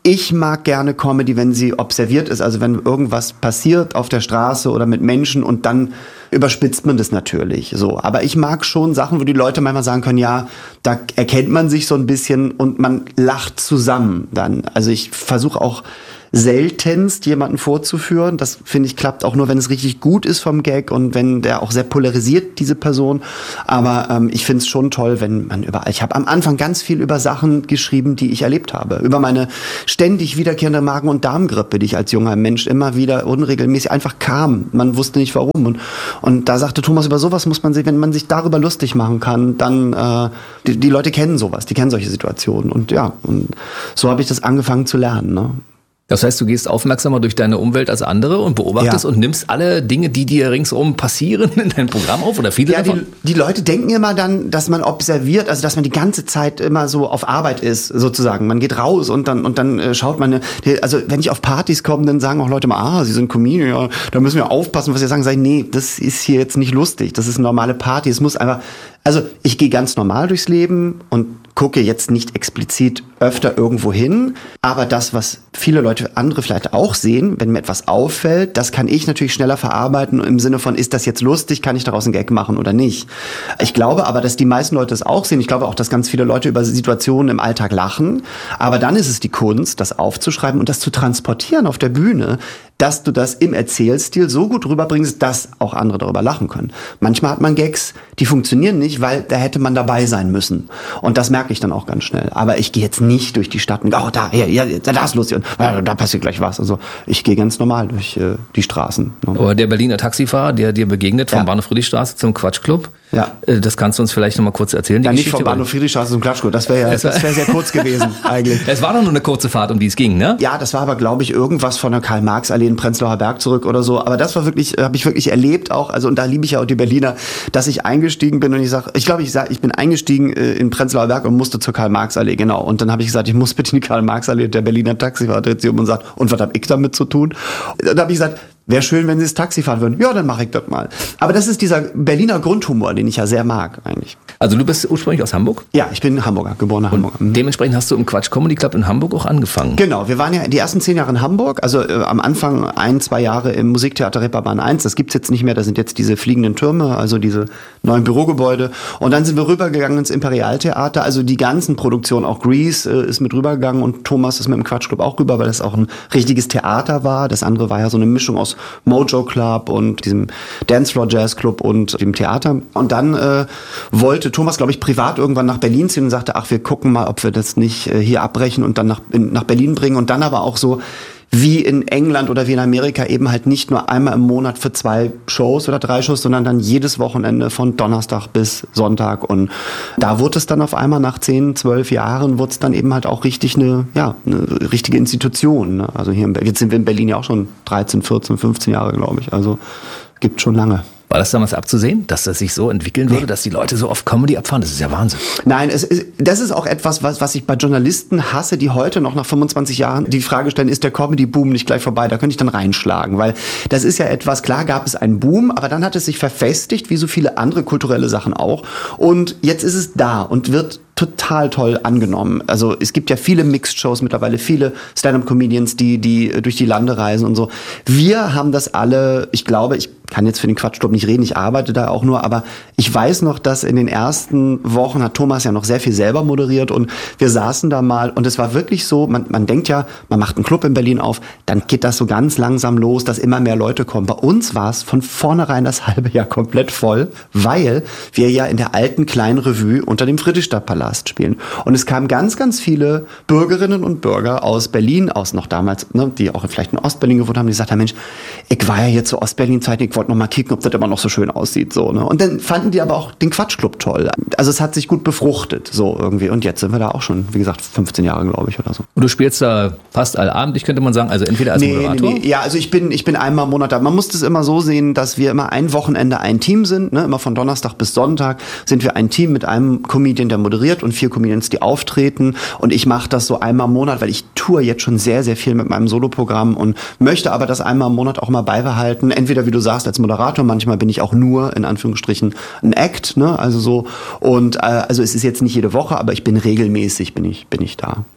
ich mag gerne Comedy, wenn sie observiert ist, also wenn irgendwas passiert auf der Straße oder mit Menschen und dann überspitzt man das natürlich so. Aber ich mag schon Sachen, wo die Leute manchmal sagen können, ja, da erkennt man sich so ein bisschen und man lacht zusammen dann. Also ich versuche auch seltenst jemanden vorzuführen. Das, finde ich, klappt auch nur, wenn es richtig gut ist vom Gag und wenn der auch sehr polarisiert, diese Person. Aber ähm, ich finde es schon toll, wenn man über... Ich habe am Anfang ganz viel über Sachen geschrieben, die ich erlebt habe. Über meine ständig wiederkehrende Magen- und Darmgrippe, die ich als junger Mensch immer wieder unregelmäßig einfach kam. Man wusste nicht, warum. Und, und da sagte Thomas, über sowas muss man sich, wenn man sich darüber lustig machen kann, dann... Äh, die, die Leute kennen sowas, die kennen solche Situationen. Und ja, und so habe ich das angefangen zu lernen, ne? Das heißt, du gehst aufmerksamer durch deine Umwelt als andere und beobachtest Ja. und nimmst alle Dinge, die dir ringsum passieren, in dein Programm auf oder viele Ja, davon? die, die Leute denken immer dann, dass man observiert, also dass man die ganze Zeit immer so auf Arbeit ist, sozusagen. Man geht raus und dann und dann äh, schaut man, die, also wenn ich auf Partys komme, dann sagen auch Leute mal, ah, sie sind Comedian, ja, da müssen wir aufpassen, was sie sagen. Sag ich, nee, das ist hier jetzt nicht lustig, das ist eine normale Party. Es muss einfach, also ich gehe ganz normal durchs Leben und gucke jetzt nicht explizit öfter irgendwo hin, aber das, was viele Leute, andere vielleicht auch sehen, wenn mir etwas auffällt, das kann ich natürlich schneller verarbeiten im Sinne von, ist das jetzt lustig, kann ich daraus einen Gag machen oder nicht. Ich glaube aber, dass die meisten Leute es auch sehen. Ich glaube auch, dass ganz viele Leute über Situationen im Alltag lachen, aber dann ist es die Kunst, das aufzuschreiben und das zu transportieren auf der Bühne, dass du das im Erzählstil so gut rüberbringst, dass auch andere darüber lachen können. Manchmal hat man Gags, die funktionieren nicht, weil da hätte man dabei sein müssen. Und das merke ich dann auch ganz schnell. Aber ich gehe jetzt nicht durch die Stadt und oh, da, ja, ja, da ist lustig und ja, da passiert gleich was. Also ich gehe ganz normal durch äh, die Straßen. Ne? Aber der Berliner Taxifahrer, der dir begegnet vom Ja. Bahnhof Friedrichstraße zum Quatschclub, Ja. äh, das kannst du uns vielleicht noch mal kurz erzählen, die Ja, nicht Geschichte, vom Bahnhof Friedrichstraße zum Klatschgut. Das wäre ja, das wäre sehr kurz gewesen eigentlich. Es war doch nur eine kurze Fahrt, um die es ging, ne? Ja, das war aber, glaube ich, irgendwas von der Karl-Marx-Allee in Prenzlauer Berg zurück oder so. Aber das war wirklich, habe ich wirklich erlebt auch. Also und da liebe ich ja auch die Berliner, dass ich eingestiegen bin und ich sage, ich glaube, ich sag, ich bin eingestiegen äh, in Prenzlauer Berg und musste zur Karl-Marx-Allee, genau. Und dann habe ich gesagt, ich muss bitte in die Karl-Marx-Allee. Der Berliner Taxifahrer dreht sich um und sagt, und was habe ich damit zu tun? Dann habe ich gesagt, wäre schön, wenn Sie das Taxi fahren würden. Ja, dann mache ich das mal. Aber das ist dieser Berliner Grundhumor, den ich ja sehr mag eigentlich. Also du bist ursprünglich aus Hamburg? Ja, ich bin Hamburger, geborener Hamburger. Mhm. Dementsprechend hast du im Quatsch Comedy Club in Hamburg auch angefangen. Genau, wir waren ja die ersten zehn Jahre in Hamburg, also äh, am Anfang ein, zwei Jahre im Musiktheater Reeperbahn eins, das gibt's jetzt nicht mehr, da sind jetzt diese fliegenden Türme, also diese neuen Bürogebäude. Und dann sind wir rübergegangen ins Imperialtheater, also die ganzen Produktionen, auch Grease äh, ist mit rübergegangen und Thomas ist mit dem Quatschclub auch rüber, weil das auch ein richtiges Theater war. Das andere war ja so eine Mischung aus Mojo Club und diesem Dancefloor Jazz Club und dem Theater. Und dann äh, wollte Thomas, glaube ich, privat irgendwann nach Berlin ziehen und sagte, ach, wir gucken mal, ob wir das nicht äh, hier abbrechen und dann nach, in, nach Berlin bringen. Und dann aber auch so wie in England oder wie in Amerika eben halt nicht nur einmal im Monat für zwei Shows oder drei Shows, sondern dann jedes Wochenende von Donnerstag bis Sonntag. Und da wurde es dann auf einmal nach zehn, zwölf Jahren, wurde es dann eben halt auch richtig eine, ja, eine richtige Institution. Ne? Also hier in, jetzt sind wir in Berlin ja auch schon dreizehn, vierzehn, fünfzehn Jahre, glaube ich. Also gibt schon lange. War das damals abzusehen, dass das sich so entwickeln würde, dass die Leute so oft Comedy abfahren? Das ist ja Wahnsinn. Nein, es ist, das ist auch etwas, was, was ich bei Journalisten hasse, die heute noch nach fünfundzwanzig Jahren die Frage stellen, ist der Comedy-Boom nicht gleich vorbei? Da könnte ich dann reinschlagen, weil das ist ja etwas, klar gab es einen Boom, aber dann hat es sich verfestigt, wie so viele andere kulturelle Sachen auch. Und jetzt ist es da und wird total toll angenommen. Also es gibt ja viele Mixed-Shows mittlerweile, viele Stand-up-Comedians, die, die durch die Lande reisen und so. Wir haben das alle, ich glaube, ich kann jetzt für den Quatschclub nicht reden, ich arbeite da auch nur, aber ich weiß noch, dass in den ersten Wochen hat Thomas ja noch sehr viel selber moderiert und wir saßen da mal und es war wirklich so, man, man denkt ja, man macht einen Club in Berlin auf, dann geht das so ganz langsam los, dass immer mehr Leute kommen. Bei uns war es von vornherein das halbe Jahr komplett voll, weil wir ja in der alten kleinen Revue unter dem Friedrichstadtpalast spielen. Und es kamen ganz, ganz viele Bürgerinnen und Bürger aus Berlin, aus noch damals, ne, die auch vielleicht in Ostberlin gewohnt haben, die gesagt haben, Mensch, ich war ja jetzt zur Ostberlin-Zeit, ich wollte noch mal kicken, ob das immer noch so schön aussieht. So, ne? Und dann fanden die aber auch den Quatschclub toll. Also es hat sich gut befruchtet, so irgendwie. Und jetzt sind wir da auch schon, wie gesagt, fünfzehn Jahre, glaube ich, oder so. Und du spielst da fast allabendlich, könnte man sagen, also entweder als Nee, Moderator? nee, nee. Ja, also ich bin, ich bin einmal im Monat da. Man muss das immer so sehen, dass wir immer ein Wochenende ein Team sind. Ne? Immer von Donnerstag bis Sonntag sind wir ein Team mit einem Comedian, der moderiert und vier Comedians, die auftreten. Und ich mache das so einmal im Monat, weil ich tour jetzt schon sehr, sehr viel mit meinem Soloprogramm und möchte aber das einmal im Monat auch mal beibehalten. Entweder, wie du sagst, als Moderator, manchmal bin ich auch nur, in Anführungsstrichen, ein Act, ne? Also so. Und äh, also es ist jetzt nicht jede Woche, aber ich bin regelmäßig, bin ich, bin ich da.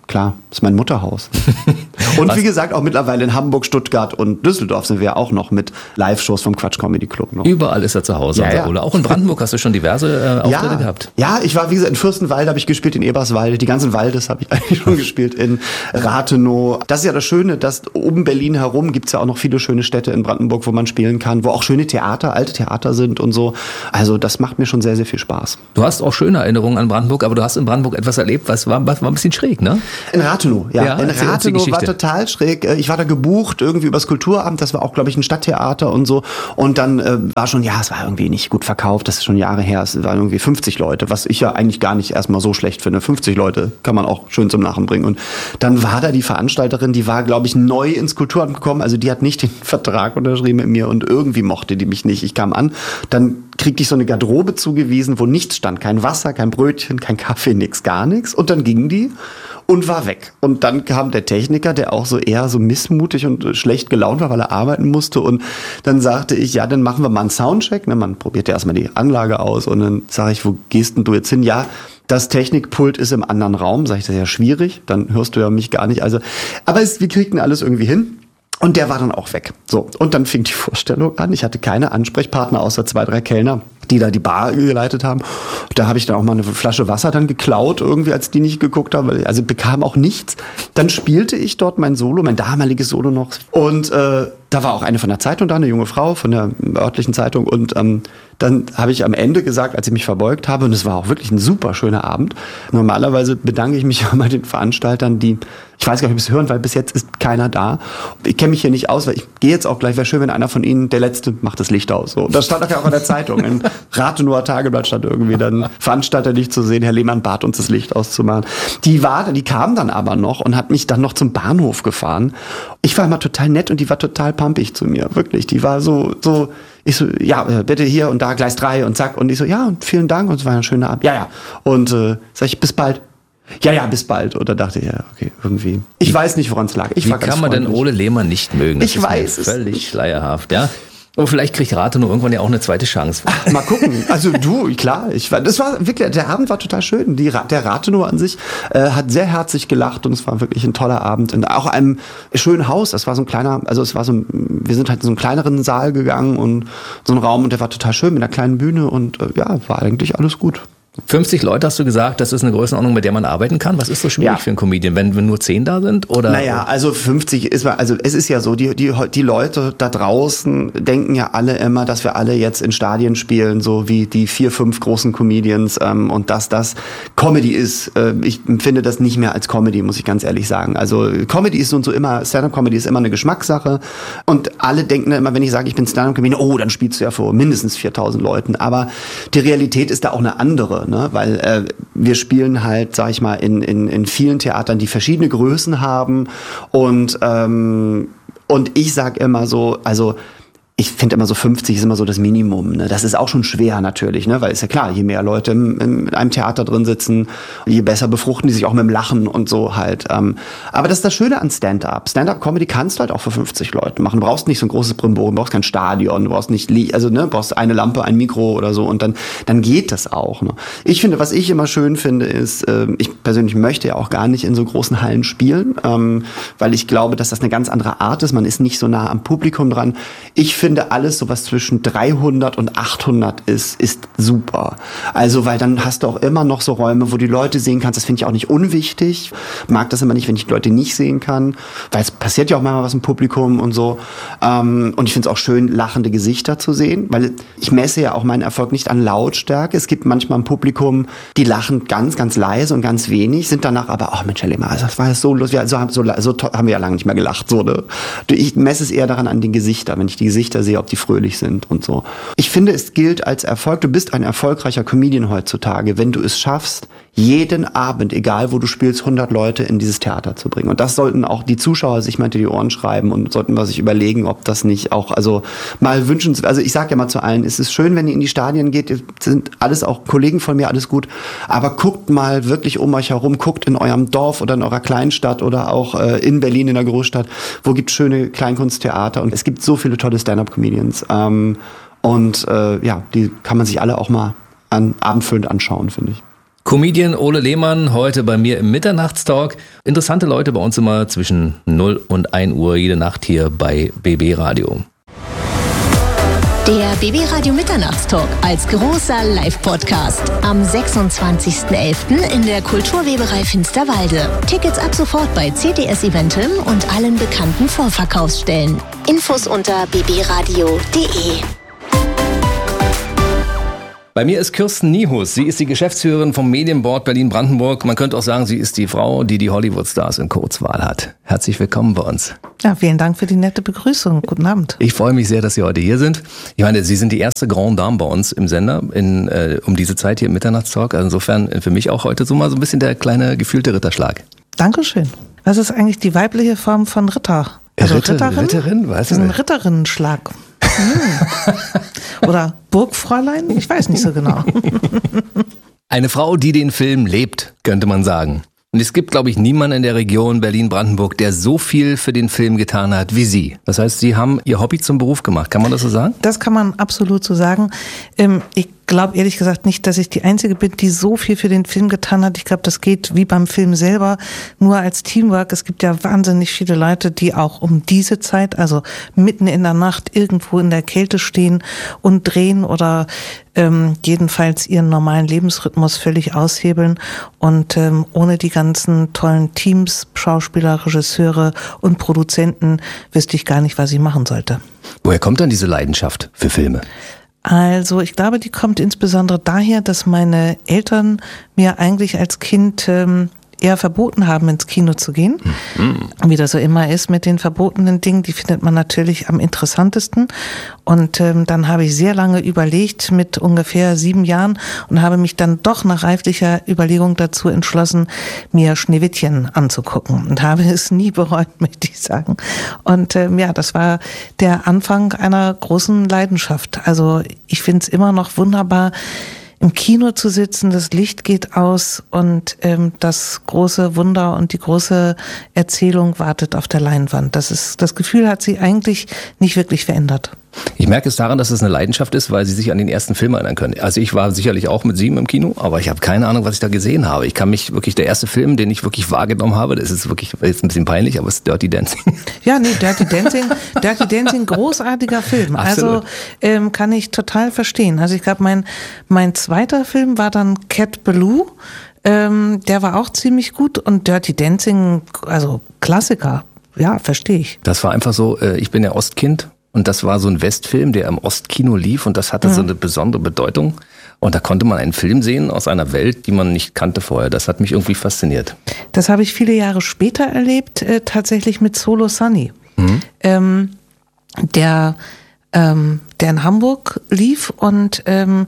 klar, das ist mein Mutterhaus. Und wie gesagt, auch mittlerweile in Hamburg, Stuttgart und Düsseldorf sind wir auch noch mit Live-Shows vom Quatsch Comedy Club noch. Überall ist er zu Hause, Ja, unser ja. Ole. Auch in Brandenburg hast du schon diverse äh, Auftritte ja, gehabt. Ja, ich war, wie gesagt, in Fürstenwalde habe ich gespielt, in Eberswalde, die ganzen Waldes habe ich eigentlich schon gespielt, in Rathenow. Das ist ja das Schöne, dass um Berlin herum gibt's ja auch noch viele schöne Städte in Brandenburg, wo man spielen kann, wo auch schöne Theater, alte Theater sind und so. Also das macht mir schon sehr, sehr viel Spaß. Du hast auch schöne Erinnerungen an Brandenburg, aber du hast in Brandenburg etwas erlebt, was war, was war ein bisschen schräg, ne? In Rathenow, ja. Ja, in erzähl uns die Rathenow war Geschichte. total schräg. Ich war da gebucht, irgendwie übers Kulturamt, das war auch, glaube ich, ein Stadttheater und so. Und dann äh, war schon, ja, es war irgendwie nicht gut verkauft, das ist schon Jahre her, es waren irgendwie fünfzig Leute, was ich ja eigentlich gar nicht erstmal so schlecht finde. fünfzig Leute kann man auch schön zum Lachen bringen. Und dann war da die Veranstalterin, die war, glaube ich, neu ins Kulturamt gekommen, also die hat nicht den Vertrag unterschrieben mit mir und irgendwie mochte die mich nicht. Ich kam an, dann kriegte ich so eine Garderobe zugewiesen, wo nichts stand, kein Wasser, kein Brötchen, kein Kaffee, nix, gar nichts. Und dann ging die und war weg. Und dann kam der Techniker, der auch so eher so missmutig und schlecht gelaunt war, weil er arbeiten musste. Und dann sagte ich, ja, dann machen wir mal einen Soundcheck. Ne, man probiert ja erstmal die Anlage aus. Und dann sage ich, wo gehst denn du jetzt hin? Ja, das Technikpult ist im anderen Raum. Sag ich, das ist ja schwierig. Dann hörst du ja mich gar nicht. Also, aber es, wir kriegten alles irgendwie hin. Und der war dann auch weg. So. Und dann fing die Vorstellung an. Ich hatte keine Ansprechpartner außer zwei, drei Kellner, die da die Bar geleitet haben. Da habe ich dann auch mal eine Flasche Wasser dann geklaut, irgendwie, als die nicht geguckt haben. Also bekam auch nichts. Dann spielte ich dort mein Solo, mein damaliges Solo noch. Und äh, da war auch eine von der Zeitung da, eine junge Frau von der örtlichen Zeitung. Und ähm, dann habe ich am Ende gesagt, als ich mich verbeugt habe, und es war auch wirklich ein super schöner Abend. Normalerweise bedanke ich mich ja bei den Veranstaltern, die, ich weiß gar nicht, ob sie es hören, weil bis jetzt ist keiner da. Ich kenne mich hier nicht aus, weil ich gehe jetzt auch gleich, wäre schön, wenn einer von ihnen, der Letzte, macht das Licht aus. So. Das stand auch ja auch in der Zeitung. Im Rathenower Tageblatt stand irgendwie dann Veranstalter nicht zu sehen, Herr Lehmann bat uns, das Licht auszumachen. Die war, die kam dann aber noch und hat mich dann noch zum Bahnhof gefahren. Ich war immer total nett und die war total pampig zu mir, wirklich. Die war so, so, ich so, ja, bitte hier und da, Gleis drei und zack. Und ich so, ja, und vielen Dank und es war ein schöner Abend. Ja, ja. Und äh, sag ich, bis bald. Ja, ja, bis bald. Und da dachte ich, ja, okay, irgendwie. Ich weiß nicht, woran es lag. Ich Wie war ganz kann man denn freundlich. Ole Lehmann nicht mögen? Das Ich ist mir weiß es völlig nicht. schleierhaft, ja. Oh, vielleicht kriegt Rathenow irgendwann ja auch eine zweite Chance. Mal gucken. Also du, klar. Ich war, das war wirklich, der Abend war total schön. Die, der Rathenow an sich äh, hat sehr herzlich gelacht und es war wirklich ein toller Abend. In auch einem schönen Haus. Das war so ein kleiner, also es war so ein, wir sind halt in so einen kleineren Saal gegangen und so einen Raum und der war total schön mit einer kleinen Bühne und äh, ja, war eigentlich alles gut. fünfzig Leute hast du gesagt, das ist eine Größenordnung, mit der man arbeiten kann. Was ist so schwierig Ja. für einen Comedian, wenn, wenn nur zehn da sind? Oder? Naja, also fünfzig ist, also es ist ja so, die, die, die Leute da draußen denken ja alle immer, dass wir alle jetzt in Stadien spielen, so wie die vier, fünf großen Comedians ähm, und dass das Comedy ist. Äh, ich empfinde das nicht mehr als Comedy, muss ich ganz ehrlich sagen. Also Comedy ist so und so immer, Stand-up-Comedy ist immer eine Geschmackssache und alle denken dann immer, wenn ich sage, ich bin Stand-up-Comedian, oh, dann spielst du ja vor mindestens viertausend Leuten. Aber die Realität ist da auch eine andere. Ne? Weil äh, wir spielen halt, sag ich mal, in, in, in vielen Theatern, die verschiedene Größen haben und, ähm, und ich sag immer so, also ich finde immer so fünfzig ist immer so das Minimum. Ne? Das ist auch schon schwer natürlich, ne? Weil ist ja klar, je mehr Leute im, im, in einem Theater drin sitzen, je besser befruchten die sich auch mit dem Lachen und so halt. Ähm, aber das ist das Schöne an Stand-up. Stand-up-Comedy kannst du halt auch für fünfzig Leute machen. Du brauchst nicht so ein großes Brimborium, du brauchst kein Stadion, du brauchst nicht, also ne, brauchst eine Lampe, ein Mikro oder so und dann, dann geht das auch. Ne? Ich finde, was ich immer schön finde, ist, äh, ich persönlich möchte ja auch gar nicht in so großen Hallen spielen, ähm, weil ich glaube, dass das eine ganz andere Art ist. Man ist nicht so nah am Publikum dran. Ich finde alles, so was zwischen dreihundert und achthundert ist, ist super. Also, weil dann hast du auch immer noch so Räume, wo die Leute sehen kannst. Das finde ich auch nicht unwichtig. Mag das immer nicht, wenn ich die Leute nicht sehen kann, weil es passiert ja auch manchmal was im Publikum und so. Ähm, und ich finde es auch schön, lachende Gesichter zu sehen, weil ich messe ja auch meinen Erfolg nicht an Lautstärke. Es gibt manchmal im Publikum, die lachen ganz, ganz leise und ganz wenig, sind danach aber, ach Mensch, Herr Lehmann, das war ja so lustig, so, so, so toll, haben wir ja lange nicht mehr gelacht. So, ne? Ich messe es eher daran an den Gesichtern, wenn ich die Gesichter sehe, ob die fröhlich sind und so. Ich finde, es gilt als Erfolg. Du bist ein erfolgreicher Comedian heutzutage, wenn du es schaffst, jeden Abend, egal wo du spielst, hundert Leute in dieses Theater zu bringen. Und das sollten auch die Zuschauer sich mal hinter die Ohren schreiben und sollten wir sich überlegen, ob das nicht auch, also mal wünschenswert, also ich sage ja mal zu allen, es ist schön, wenn ihr in die Stadien geht, ihr sind alles auch Kollegen von mir, alles gut, aber guckt mal wirklich um euch herum, guckt in eurem Dorf oder in eurer Kleinstadt oder auch äh, in Berlin in der Großstadt, wo gibt es schöne Kleinkunsttheater und es gibt so viele tolle Stand-up-Comedians ähm, und äh, ja, die kann man sich alle auch mal an, abendfüllend anschauen, finde ich. Comedian Ole Lehmann, heute bei mir im Mitternachtstalk. Interessante Leute bei uns immer zwischen null und ein Uhr jede Nacht hier bei B B Radio. Der B B Radio Mitternachtstalk als großer Live-Podcast am sechsundzwanzigsten elften in der Kulturweberei Finsterwalde. Tickets ab sofort bei C T S Eventim und allen bekannten Vorverkaufsstellen. Infos unter b b radio punkt de. Bei mir ist Kirsten Niehus. Sie ist die Geschäftsführerin vom Medienboard Berlin-Brandenburg. Man könnte auch sagen, sie ist die Frau, die die Hollywood-Stars in Kurzwahl hat. Herzlich willkommen bei uns. Ja, vielen Dank für die nette Begrüßung. Guten Abend. Ich freue mich sehr, dass Sie heute hier sind. Ich meine, Sie sind die erste Grande Dame bei uns im Sender in, äh, um diese Zeit hier im Mitternachtstalk. Also insofern für mich auch heute so mal so ein bisschen der kleine gefühlte Ritterschlag. Dankeschön. Was ist eigentlich die weibliche Form von Ritter? Also Ritter, Ritterin? Ritterin? Weiß ich ein nicht. Ritterinnenschlag. Hm. Oder Burgfräulein? Ich weiß nicht so genau. Eine Frau, die den Film lebt, könnte man sagen. Und es gibt, glaube ich, niemanden in der Region Berlin-Brandenburg, der so viel für den Film getan hat wie Sie. Das heißt, Sie haben Ihr Hobby zum Beruf gemacht. Kann man das so sagen? Das kann man absolut so sagen. Ich glaube ehrlich gesagt nicht, dass ich die Einzige bin, die so viel für den Film getan hat. Ich glaube, das geht wie beim Film selber nur als Teamwork. Es gibt ja wahnsinnig viele Leute, die auch um diese Zeit, also mitten in der Nacht irgendwo in der Kälte stehen und drehen oder ähm, jedenfalls ihren normalen Lebensrhythmus völlig aushebeln. Und ähm, ohne die ganzen tollen Teams, Schauspieler, Regisseure und Produzenten wüsste ich gar nicht, was ich machen sollte. Woher kommt dann diese Leidenschaft für Filme? Also ich glaube, die kommt insbesondere daher, dass meine Eltern mir eigentlich als Kind ähm, eher verboten haben, ins Kino zu gehen. Mhm. Wie das so immer ist mit den verbotenen Dingen, die findet man natürlich am interessantesten. Und ähm, dann habe ich sehr lange überlegt, mit ungefähr sieben Jahren, und habe mich dann doch nach reiflicher Überlegung dazu entschlossen, mir Schneewittchen anzugucken. Und habe es nie bereut, möchte ich sagen. Und ähm, ja, das war der Anfang einer großen Leidenschaft. Also ich finde es immer noch wunderbar, im Kino zu sitzen, das Licht geht aus und ähm, das große Wunder und die große Erzählung wartet auf der Leinwand. Das ist, das Gefühl hat sie eigentlich nicht wirklich verändert. Ich merke es daran, dass es eine Leidenschaft ist, weil Sie sich an den ersten Film erinnern können. Also ich war sicherlich auch mit sieben im Kino, aber ich habe keine Ahnung, was ich da gesehen habe. Ich kann mich wirklich, der erste Film, den ich wirklich wahrgenommen habe, das ist wirklich jetzt ein bisschen peinlich, aber es ist Dirty Dancing. Ja, nee, Dirty Dancing, Dirty Dancing, großartiger Film. Absolut. Also ähm, kann ich total verstehen. Also ich glaube, mein, mein zweiter Film war dann Cat Ballou. Ähm, der war auch ziemlich gut und Dirty Dancing, also Klassiker. Ja, verstehe ich. Das war einfach so, äh, ich bin ja Ostkind. Und das war so ein Westfilm, der im Ostkino lief und das hatte mhm. so eine besondere Bedeutung. Und da konnte man einen Film sehen aus einer Welt, die man nicht kannte vorher. Das hat mich irgendwie fasziniert. Das habe ich viele Jahre später erlebt, äh, tatsächlich mit Solo Sunny. Mhm. Ähm, der, ähm, der in Hamburg lief und ähm,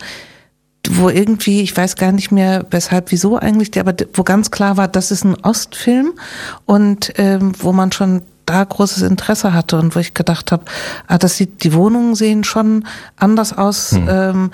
wo irgendwie, ich weiß gar nicht mehr weshalb, wieso eigentlich, aber wo ganz klar war, das ist ein Ostfilm und ähm, wo man schon da großes Interesse hatte und wo ich gedacht habe, ah, das sieht, die Wohnungen sehen schon anders aus. Hm. Ähm,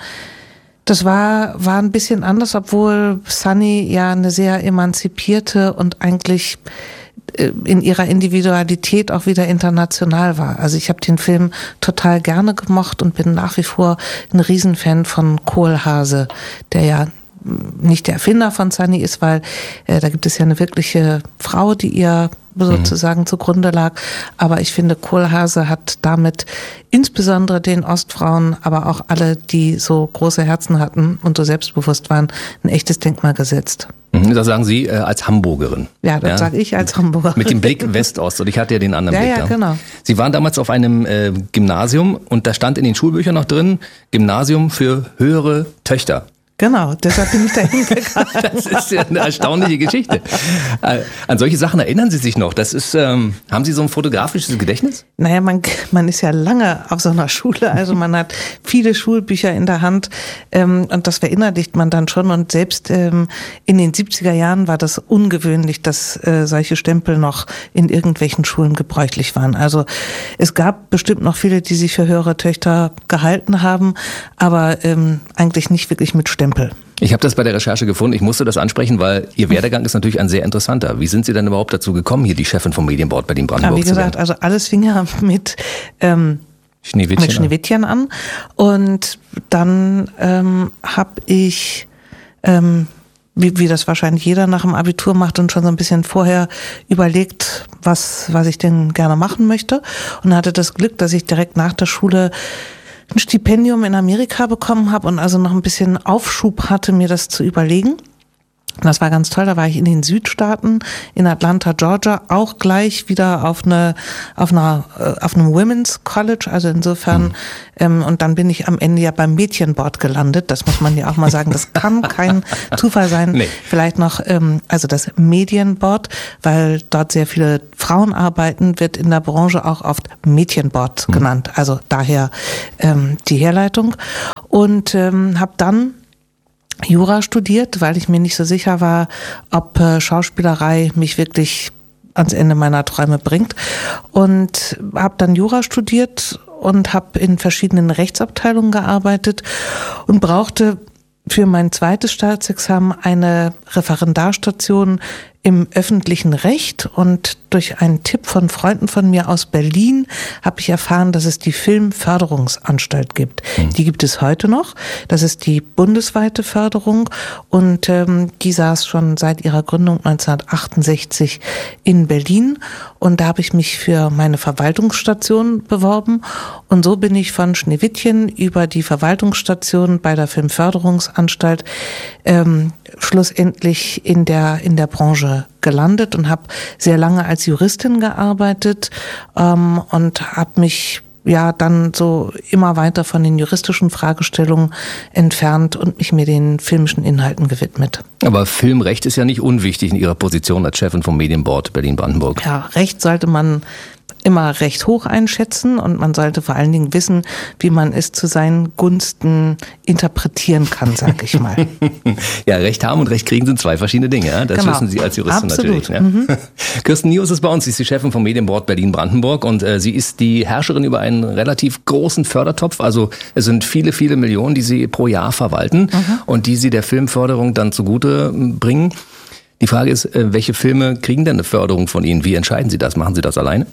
das war, war ein bisschen anders, obwohl Sunny ja eine sehr emanzipierte und eigentlich äh, in ihrer Individualität auch wieder international war. Also ich habe den Film total gerne gemocht und bin nach wie vor ein Riesenfan von Kohlhase, der ja nicht der Erfinder von Sunny ist, weil äh, da gibt es ja eine wirkliche Frau, die ihr sozusagen mhm. zugrunde lag. Aber ich finde, Kohlhase hat damit insbesondere den Ostfrauen, aber auch alle, die so große Herzen hatten und so selbstbewusst waren, ein echtes Denkmal gesetzt. Das sagen Sie äh, als Hamburgerin. Ja, das ja. sage ich als Hamburgerin. Mit dem Blick West-Ost. Und ich hatte ja den anderen ja, Blick. Ja, ja, genau. Sie waren damals auf einem äh, Gymnasium und da stand in den Schulbüchern noch drin, Gymnasium für höhere Töchter. Genau, deshalb bin ich dahin gegangen. Das ist ja eine erstaunliche Geschichte. Äh, an solche Sachen erinnern Sie sich noch? Das ist, ähm, haben Sie so ein fotografisches Gedächtnis? Naja, man, man ist ja lange auf so einer Schule, also man hat viele Schulbücher in der Hand ähm, und das verinnerlicht man dann schon. Und selbst ähm, in den siebziger Jahren war das ungewöhnlich, dass äh, solche Stempel noch in irgendwelchen Schulen gebräuchlich waren. Also es gab bestimmt noch viele, die sich für höhere Töchter gehalten haben, aber ähm, eigentlich nicht wirklich mit Stempel. Ich habe das bei der Recherche gefunden. Ich musste das ansprechen, weil Ihr Werdegang ist natürlich ein sehr interessanter. Wie sind Sie denn überhaupt dazu gekommen, hier die Chefin vom Medienboard Berlin-Brandenburg ja, wie gesagt, also alles fing ja mit, ähm, Schneewittchen, mit Schneewittchen an. an. Und dann ähm, habe ich ähm, wie, wie das wahrscheinlich jeder nach dem Abitur macht und schon so ein bisschen vorher überlegt, was, was ich denn gerne machen möchte. Und hatte das Glück, dass ich direkt nach der Schule ein Stipendium in Amerika bekommen habe und also noch ein bisschen Aufschub hatte, mir das zu überlegen. Das war ganz toll, da war ich in den Südstaaten, in Atlanta, Georgia, auch gleich wieder auf eine, auf einer, auf einem Women's College, also insofern, mhm. ähm, und dann bin ich am Ende ja beim Mädchenboard gelandet, das muss man ja auch mal sagen, das kann kein Zufall sein. Nee. Vielleicht noch, ähm, also das Medienboard, weil dort sehr viele Frauen arbeiten, wird in der Branche auch oft Mädchenboard mhm. genannt, also daher ähm, die Herleitung. Und ähm, habe dann Jura studiert, weil ich mir nicht so sicher war, ob äh, Schauspielerei mich wirklich ans Ende meiner Träume bringt. Und habe dann Jura studiert und habe in verschiedenen Rechtsabteilungen gearbeitet und brauchte für mein zweites Staatsexamen eine Referendarstation im öffentlichen Recht, und durch einen Tipp von Freunden von mir aus Berlin habe ich erfahren, dass es die Filmförderungsanstalt gibt. Mhm. Die gibt es heute noch. Das ist die bundesweite Förderung, und ähm, die saß schon seit ihrer Gründung neunzehnhundertachtundsechzig in Berlin, und da habe ich mich für meine Verwaltungsstation beworben, und so bin ich von Schneewittchen über die Verwaltungsstation bei der Filmförderungsanstalt ähm, schlussendlich in der in der Branche gelandet und habe sehr lange als Juristin gearbeitet ähm, und habe mich ja dann so immer weiter von den juristischen Fragestellungen entfernt und mich mir den filmischen Inhalten gewidmet. Aber Filmrecht ist ja nicht unwichtig in Ihrer Position als Chefin vom Medienboard Berlin-Brandenburg. Ja, Recht sollte man immer recht hoch einschätzen, und man sollte vor allen Dingen wissen, wie man es zu seinen Gunsten interpretieren kann, sag ich mal. Ja, Recht haben und Recht kriegen sind zwei verschiedene Dinge. Ja? Das genau. wissen Sie als Juristin Absolut. natürlich. Ja? Mhm. Kirsten Nius ist bei uns, sie ist die Chefin vom Medienboard Berlin-Brandenburg, und äh, sie ist die Herrscherin über einen relativ großen Fördertopf. Also es sind viele, viele Millionen, die sie pro Jahr verwalten mhm. und die sie der Filmförderung dann zugute bringen. Die Frage ist, welche Filme kriegen denn eine Förderung von Ihnen? Wie entscheiden Sie das? Machen Sie das alleine?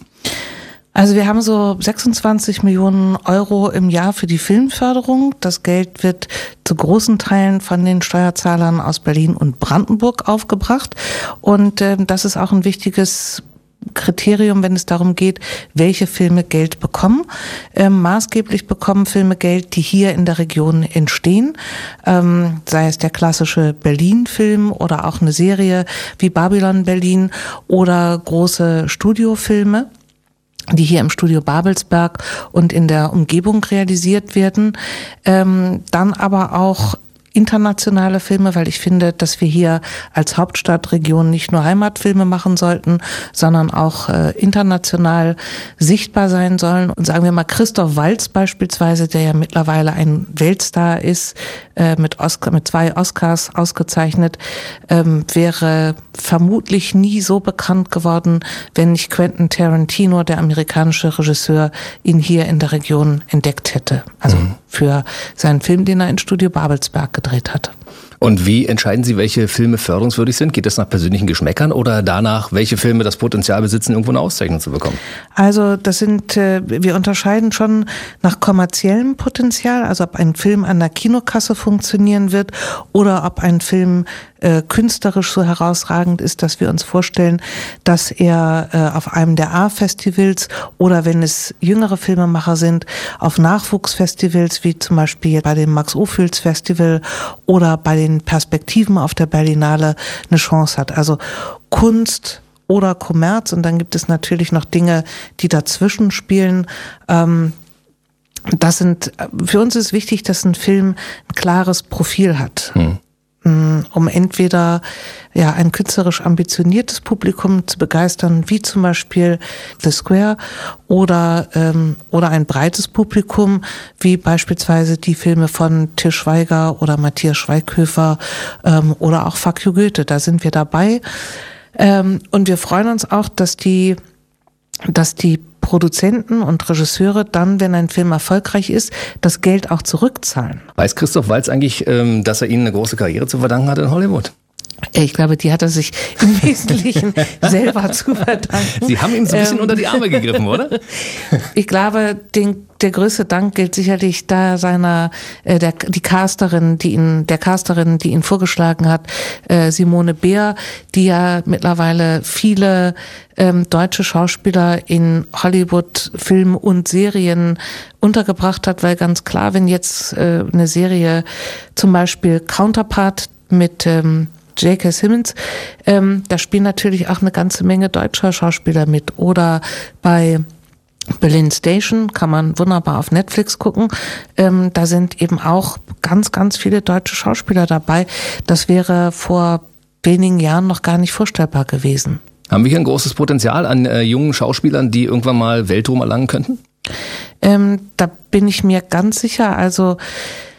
Also wir haben so sechsundzwanzig Millionen Euro im Jahr für die Filmförderung. Das Geld wird zu großen Teilen von den Steuerzahlern aus Berlin und Brandenburg aufgebracht. Und äh, das ist auch ein wichtiges Kriterium, wenn es darum geht, welche Filme Geld bekommen. Ähm, maßgeblich bekommen Filme Geld, die hier in der Region entstehen, ähm, sei es der klassische Berlin-Film oder auch eine Serie wie Babylon Berlin oder große Studiofilme, die hier im Studio Babelsberg und in der Umgebung realisiert werden. Ähm, dann aber auch internationale Filme, weil ich finde, dass wir hier als Hauptstadtregion nicht nur Heimatfilme machen sollten, sondern auch äh, international sichtbar sein sollen. Und sagen wir mal, Christoph Waltz beispielsweise, der ja mittlerweile ein Weltstar ist, äh, mit Oscar, mit zwei Oscars ausgezeichnet, ähm, wäre vermutlich nie so bekannt geworden, wenn nicht Quentin Tarantino, der amerikanische Regisseur, ihn hier in der Region entdeckt hätte. Also mhm. für seinen Film, den er in Studio Babelsberg gedreht hat. Und wie entscheiden Sie, welche Filme förderungswürdig sind? Geht das nach persönlichen Geschmäckern oder danach, welche Filme das Potenzial besitzen, irgendwo eine Auszeichnung zu bekommen? Also das sind, wir unterscheiden schon nach kommerziellem Potenzial, also ob ein Film an der Kinokasse funktionieren wird oder ob ein Film äh, künstlerisch so herausragend ist, dass wir uns vorstellen, dass er äh, auf einem der A-Festivals oder wenn es jüngere Filmemacher sind, auf Nachwuchsfestivals wie zum Beispiel bei dem Max-Ophüls-Festival oder bei den Perspektiven auf der Berlinale eine Chance hat. Also Kunst oder Kommerz, und dann gibt es natürlich noch Dinge, die dazwischen spielen. Ähm, das sind, für uns ist wichtig, dass ein Film ein klares Profil hat. Hm. Um entweder ja ein künstlerisch ambitioniertes Publikum zu begeistern, wie zum Beispiel The Square, oder ähm, oder ein breites Publikum, wie beispielsweise die Filme von Til Schweiger oder Matthias Schweighöfer ähm, oder auch Fuck you Goethe. Da sind wir dabei, ähm, und wir freuen uns auch, dass die dass die Produzenten und Regisseure dann, wenn ein Film erfolgreich ist, das Geld auch zurückzahlen. Weiß Christoph Waltz eigentlich, dass er Ihnen eine große Karriere zu verdanken hat in Hollywood? Ich glaube, die hat er sich im Wesentlichen selber zu verdanken. Sie haben ihm so ein bisschen Ähm, unter die Arme gegriffen, oder? Ich glaube, den, der größte Dank gilt sicherlich da seiner, äh, der, die Casterin, die ihn, der Casterin, die ihn vorgeschlagen hat, äh, Simone Beer, die ja mittlerweile viele ähm, deutsche Schauspieler in Hollywood, Film und Serien untergebracht hat, weil ganz klar, wenn jetzt äh, eine Serie, zum Beispiel Counterpart mit ähm, J K. Simmons, ähm, da spielen natürlich auch eine ganze Menge deutscher Schauspieler mit. Oder bei Berlin Station kann man wunderbar auf Netflix gucken. Ähm, da sind eben auch ganz, ganz viele deutsche Schauspieler dabei. Das wäre vor wenigen Jahren noch gar nicht vorstellbar gewesen. Haben wir hier ein großes Potenzial an äh, jungen Schauspielern, die irgendwann mal Weltruhm erlangen könnten? Ähm, da bin ich mir ganz sicher. Also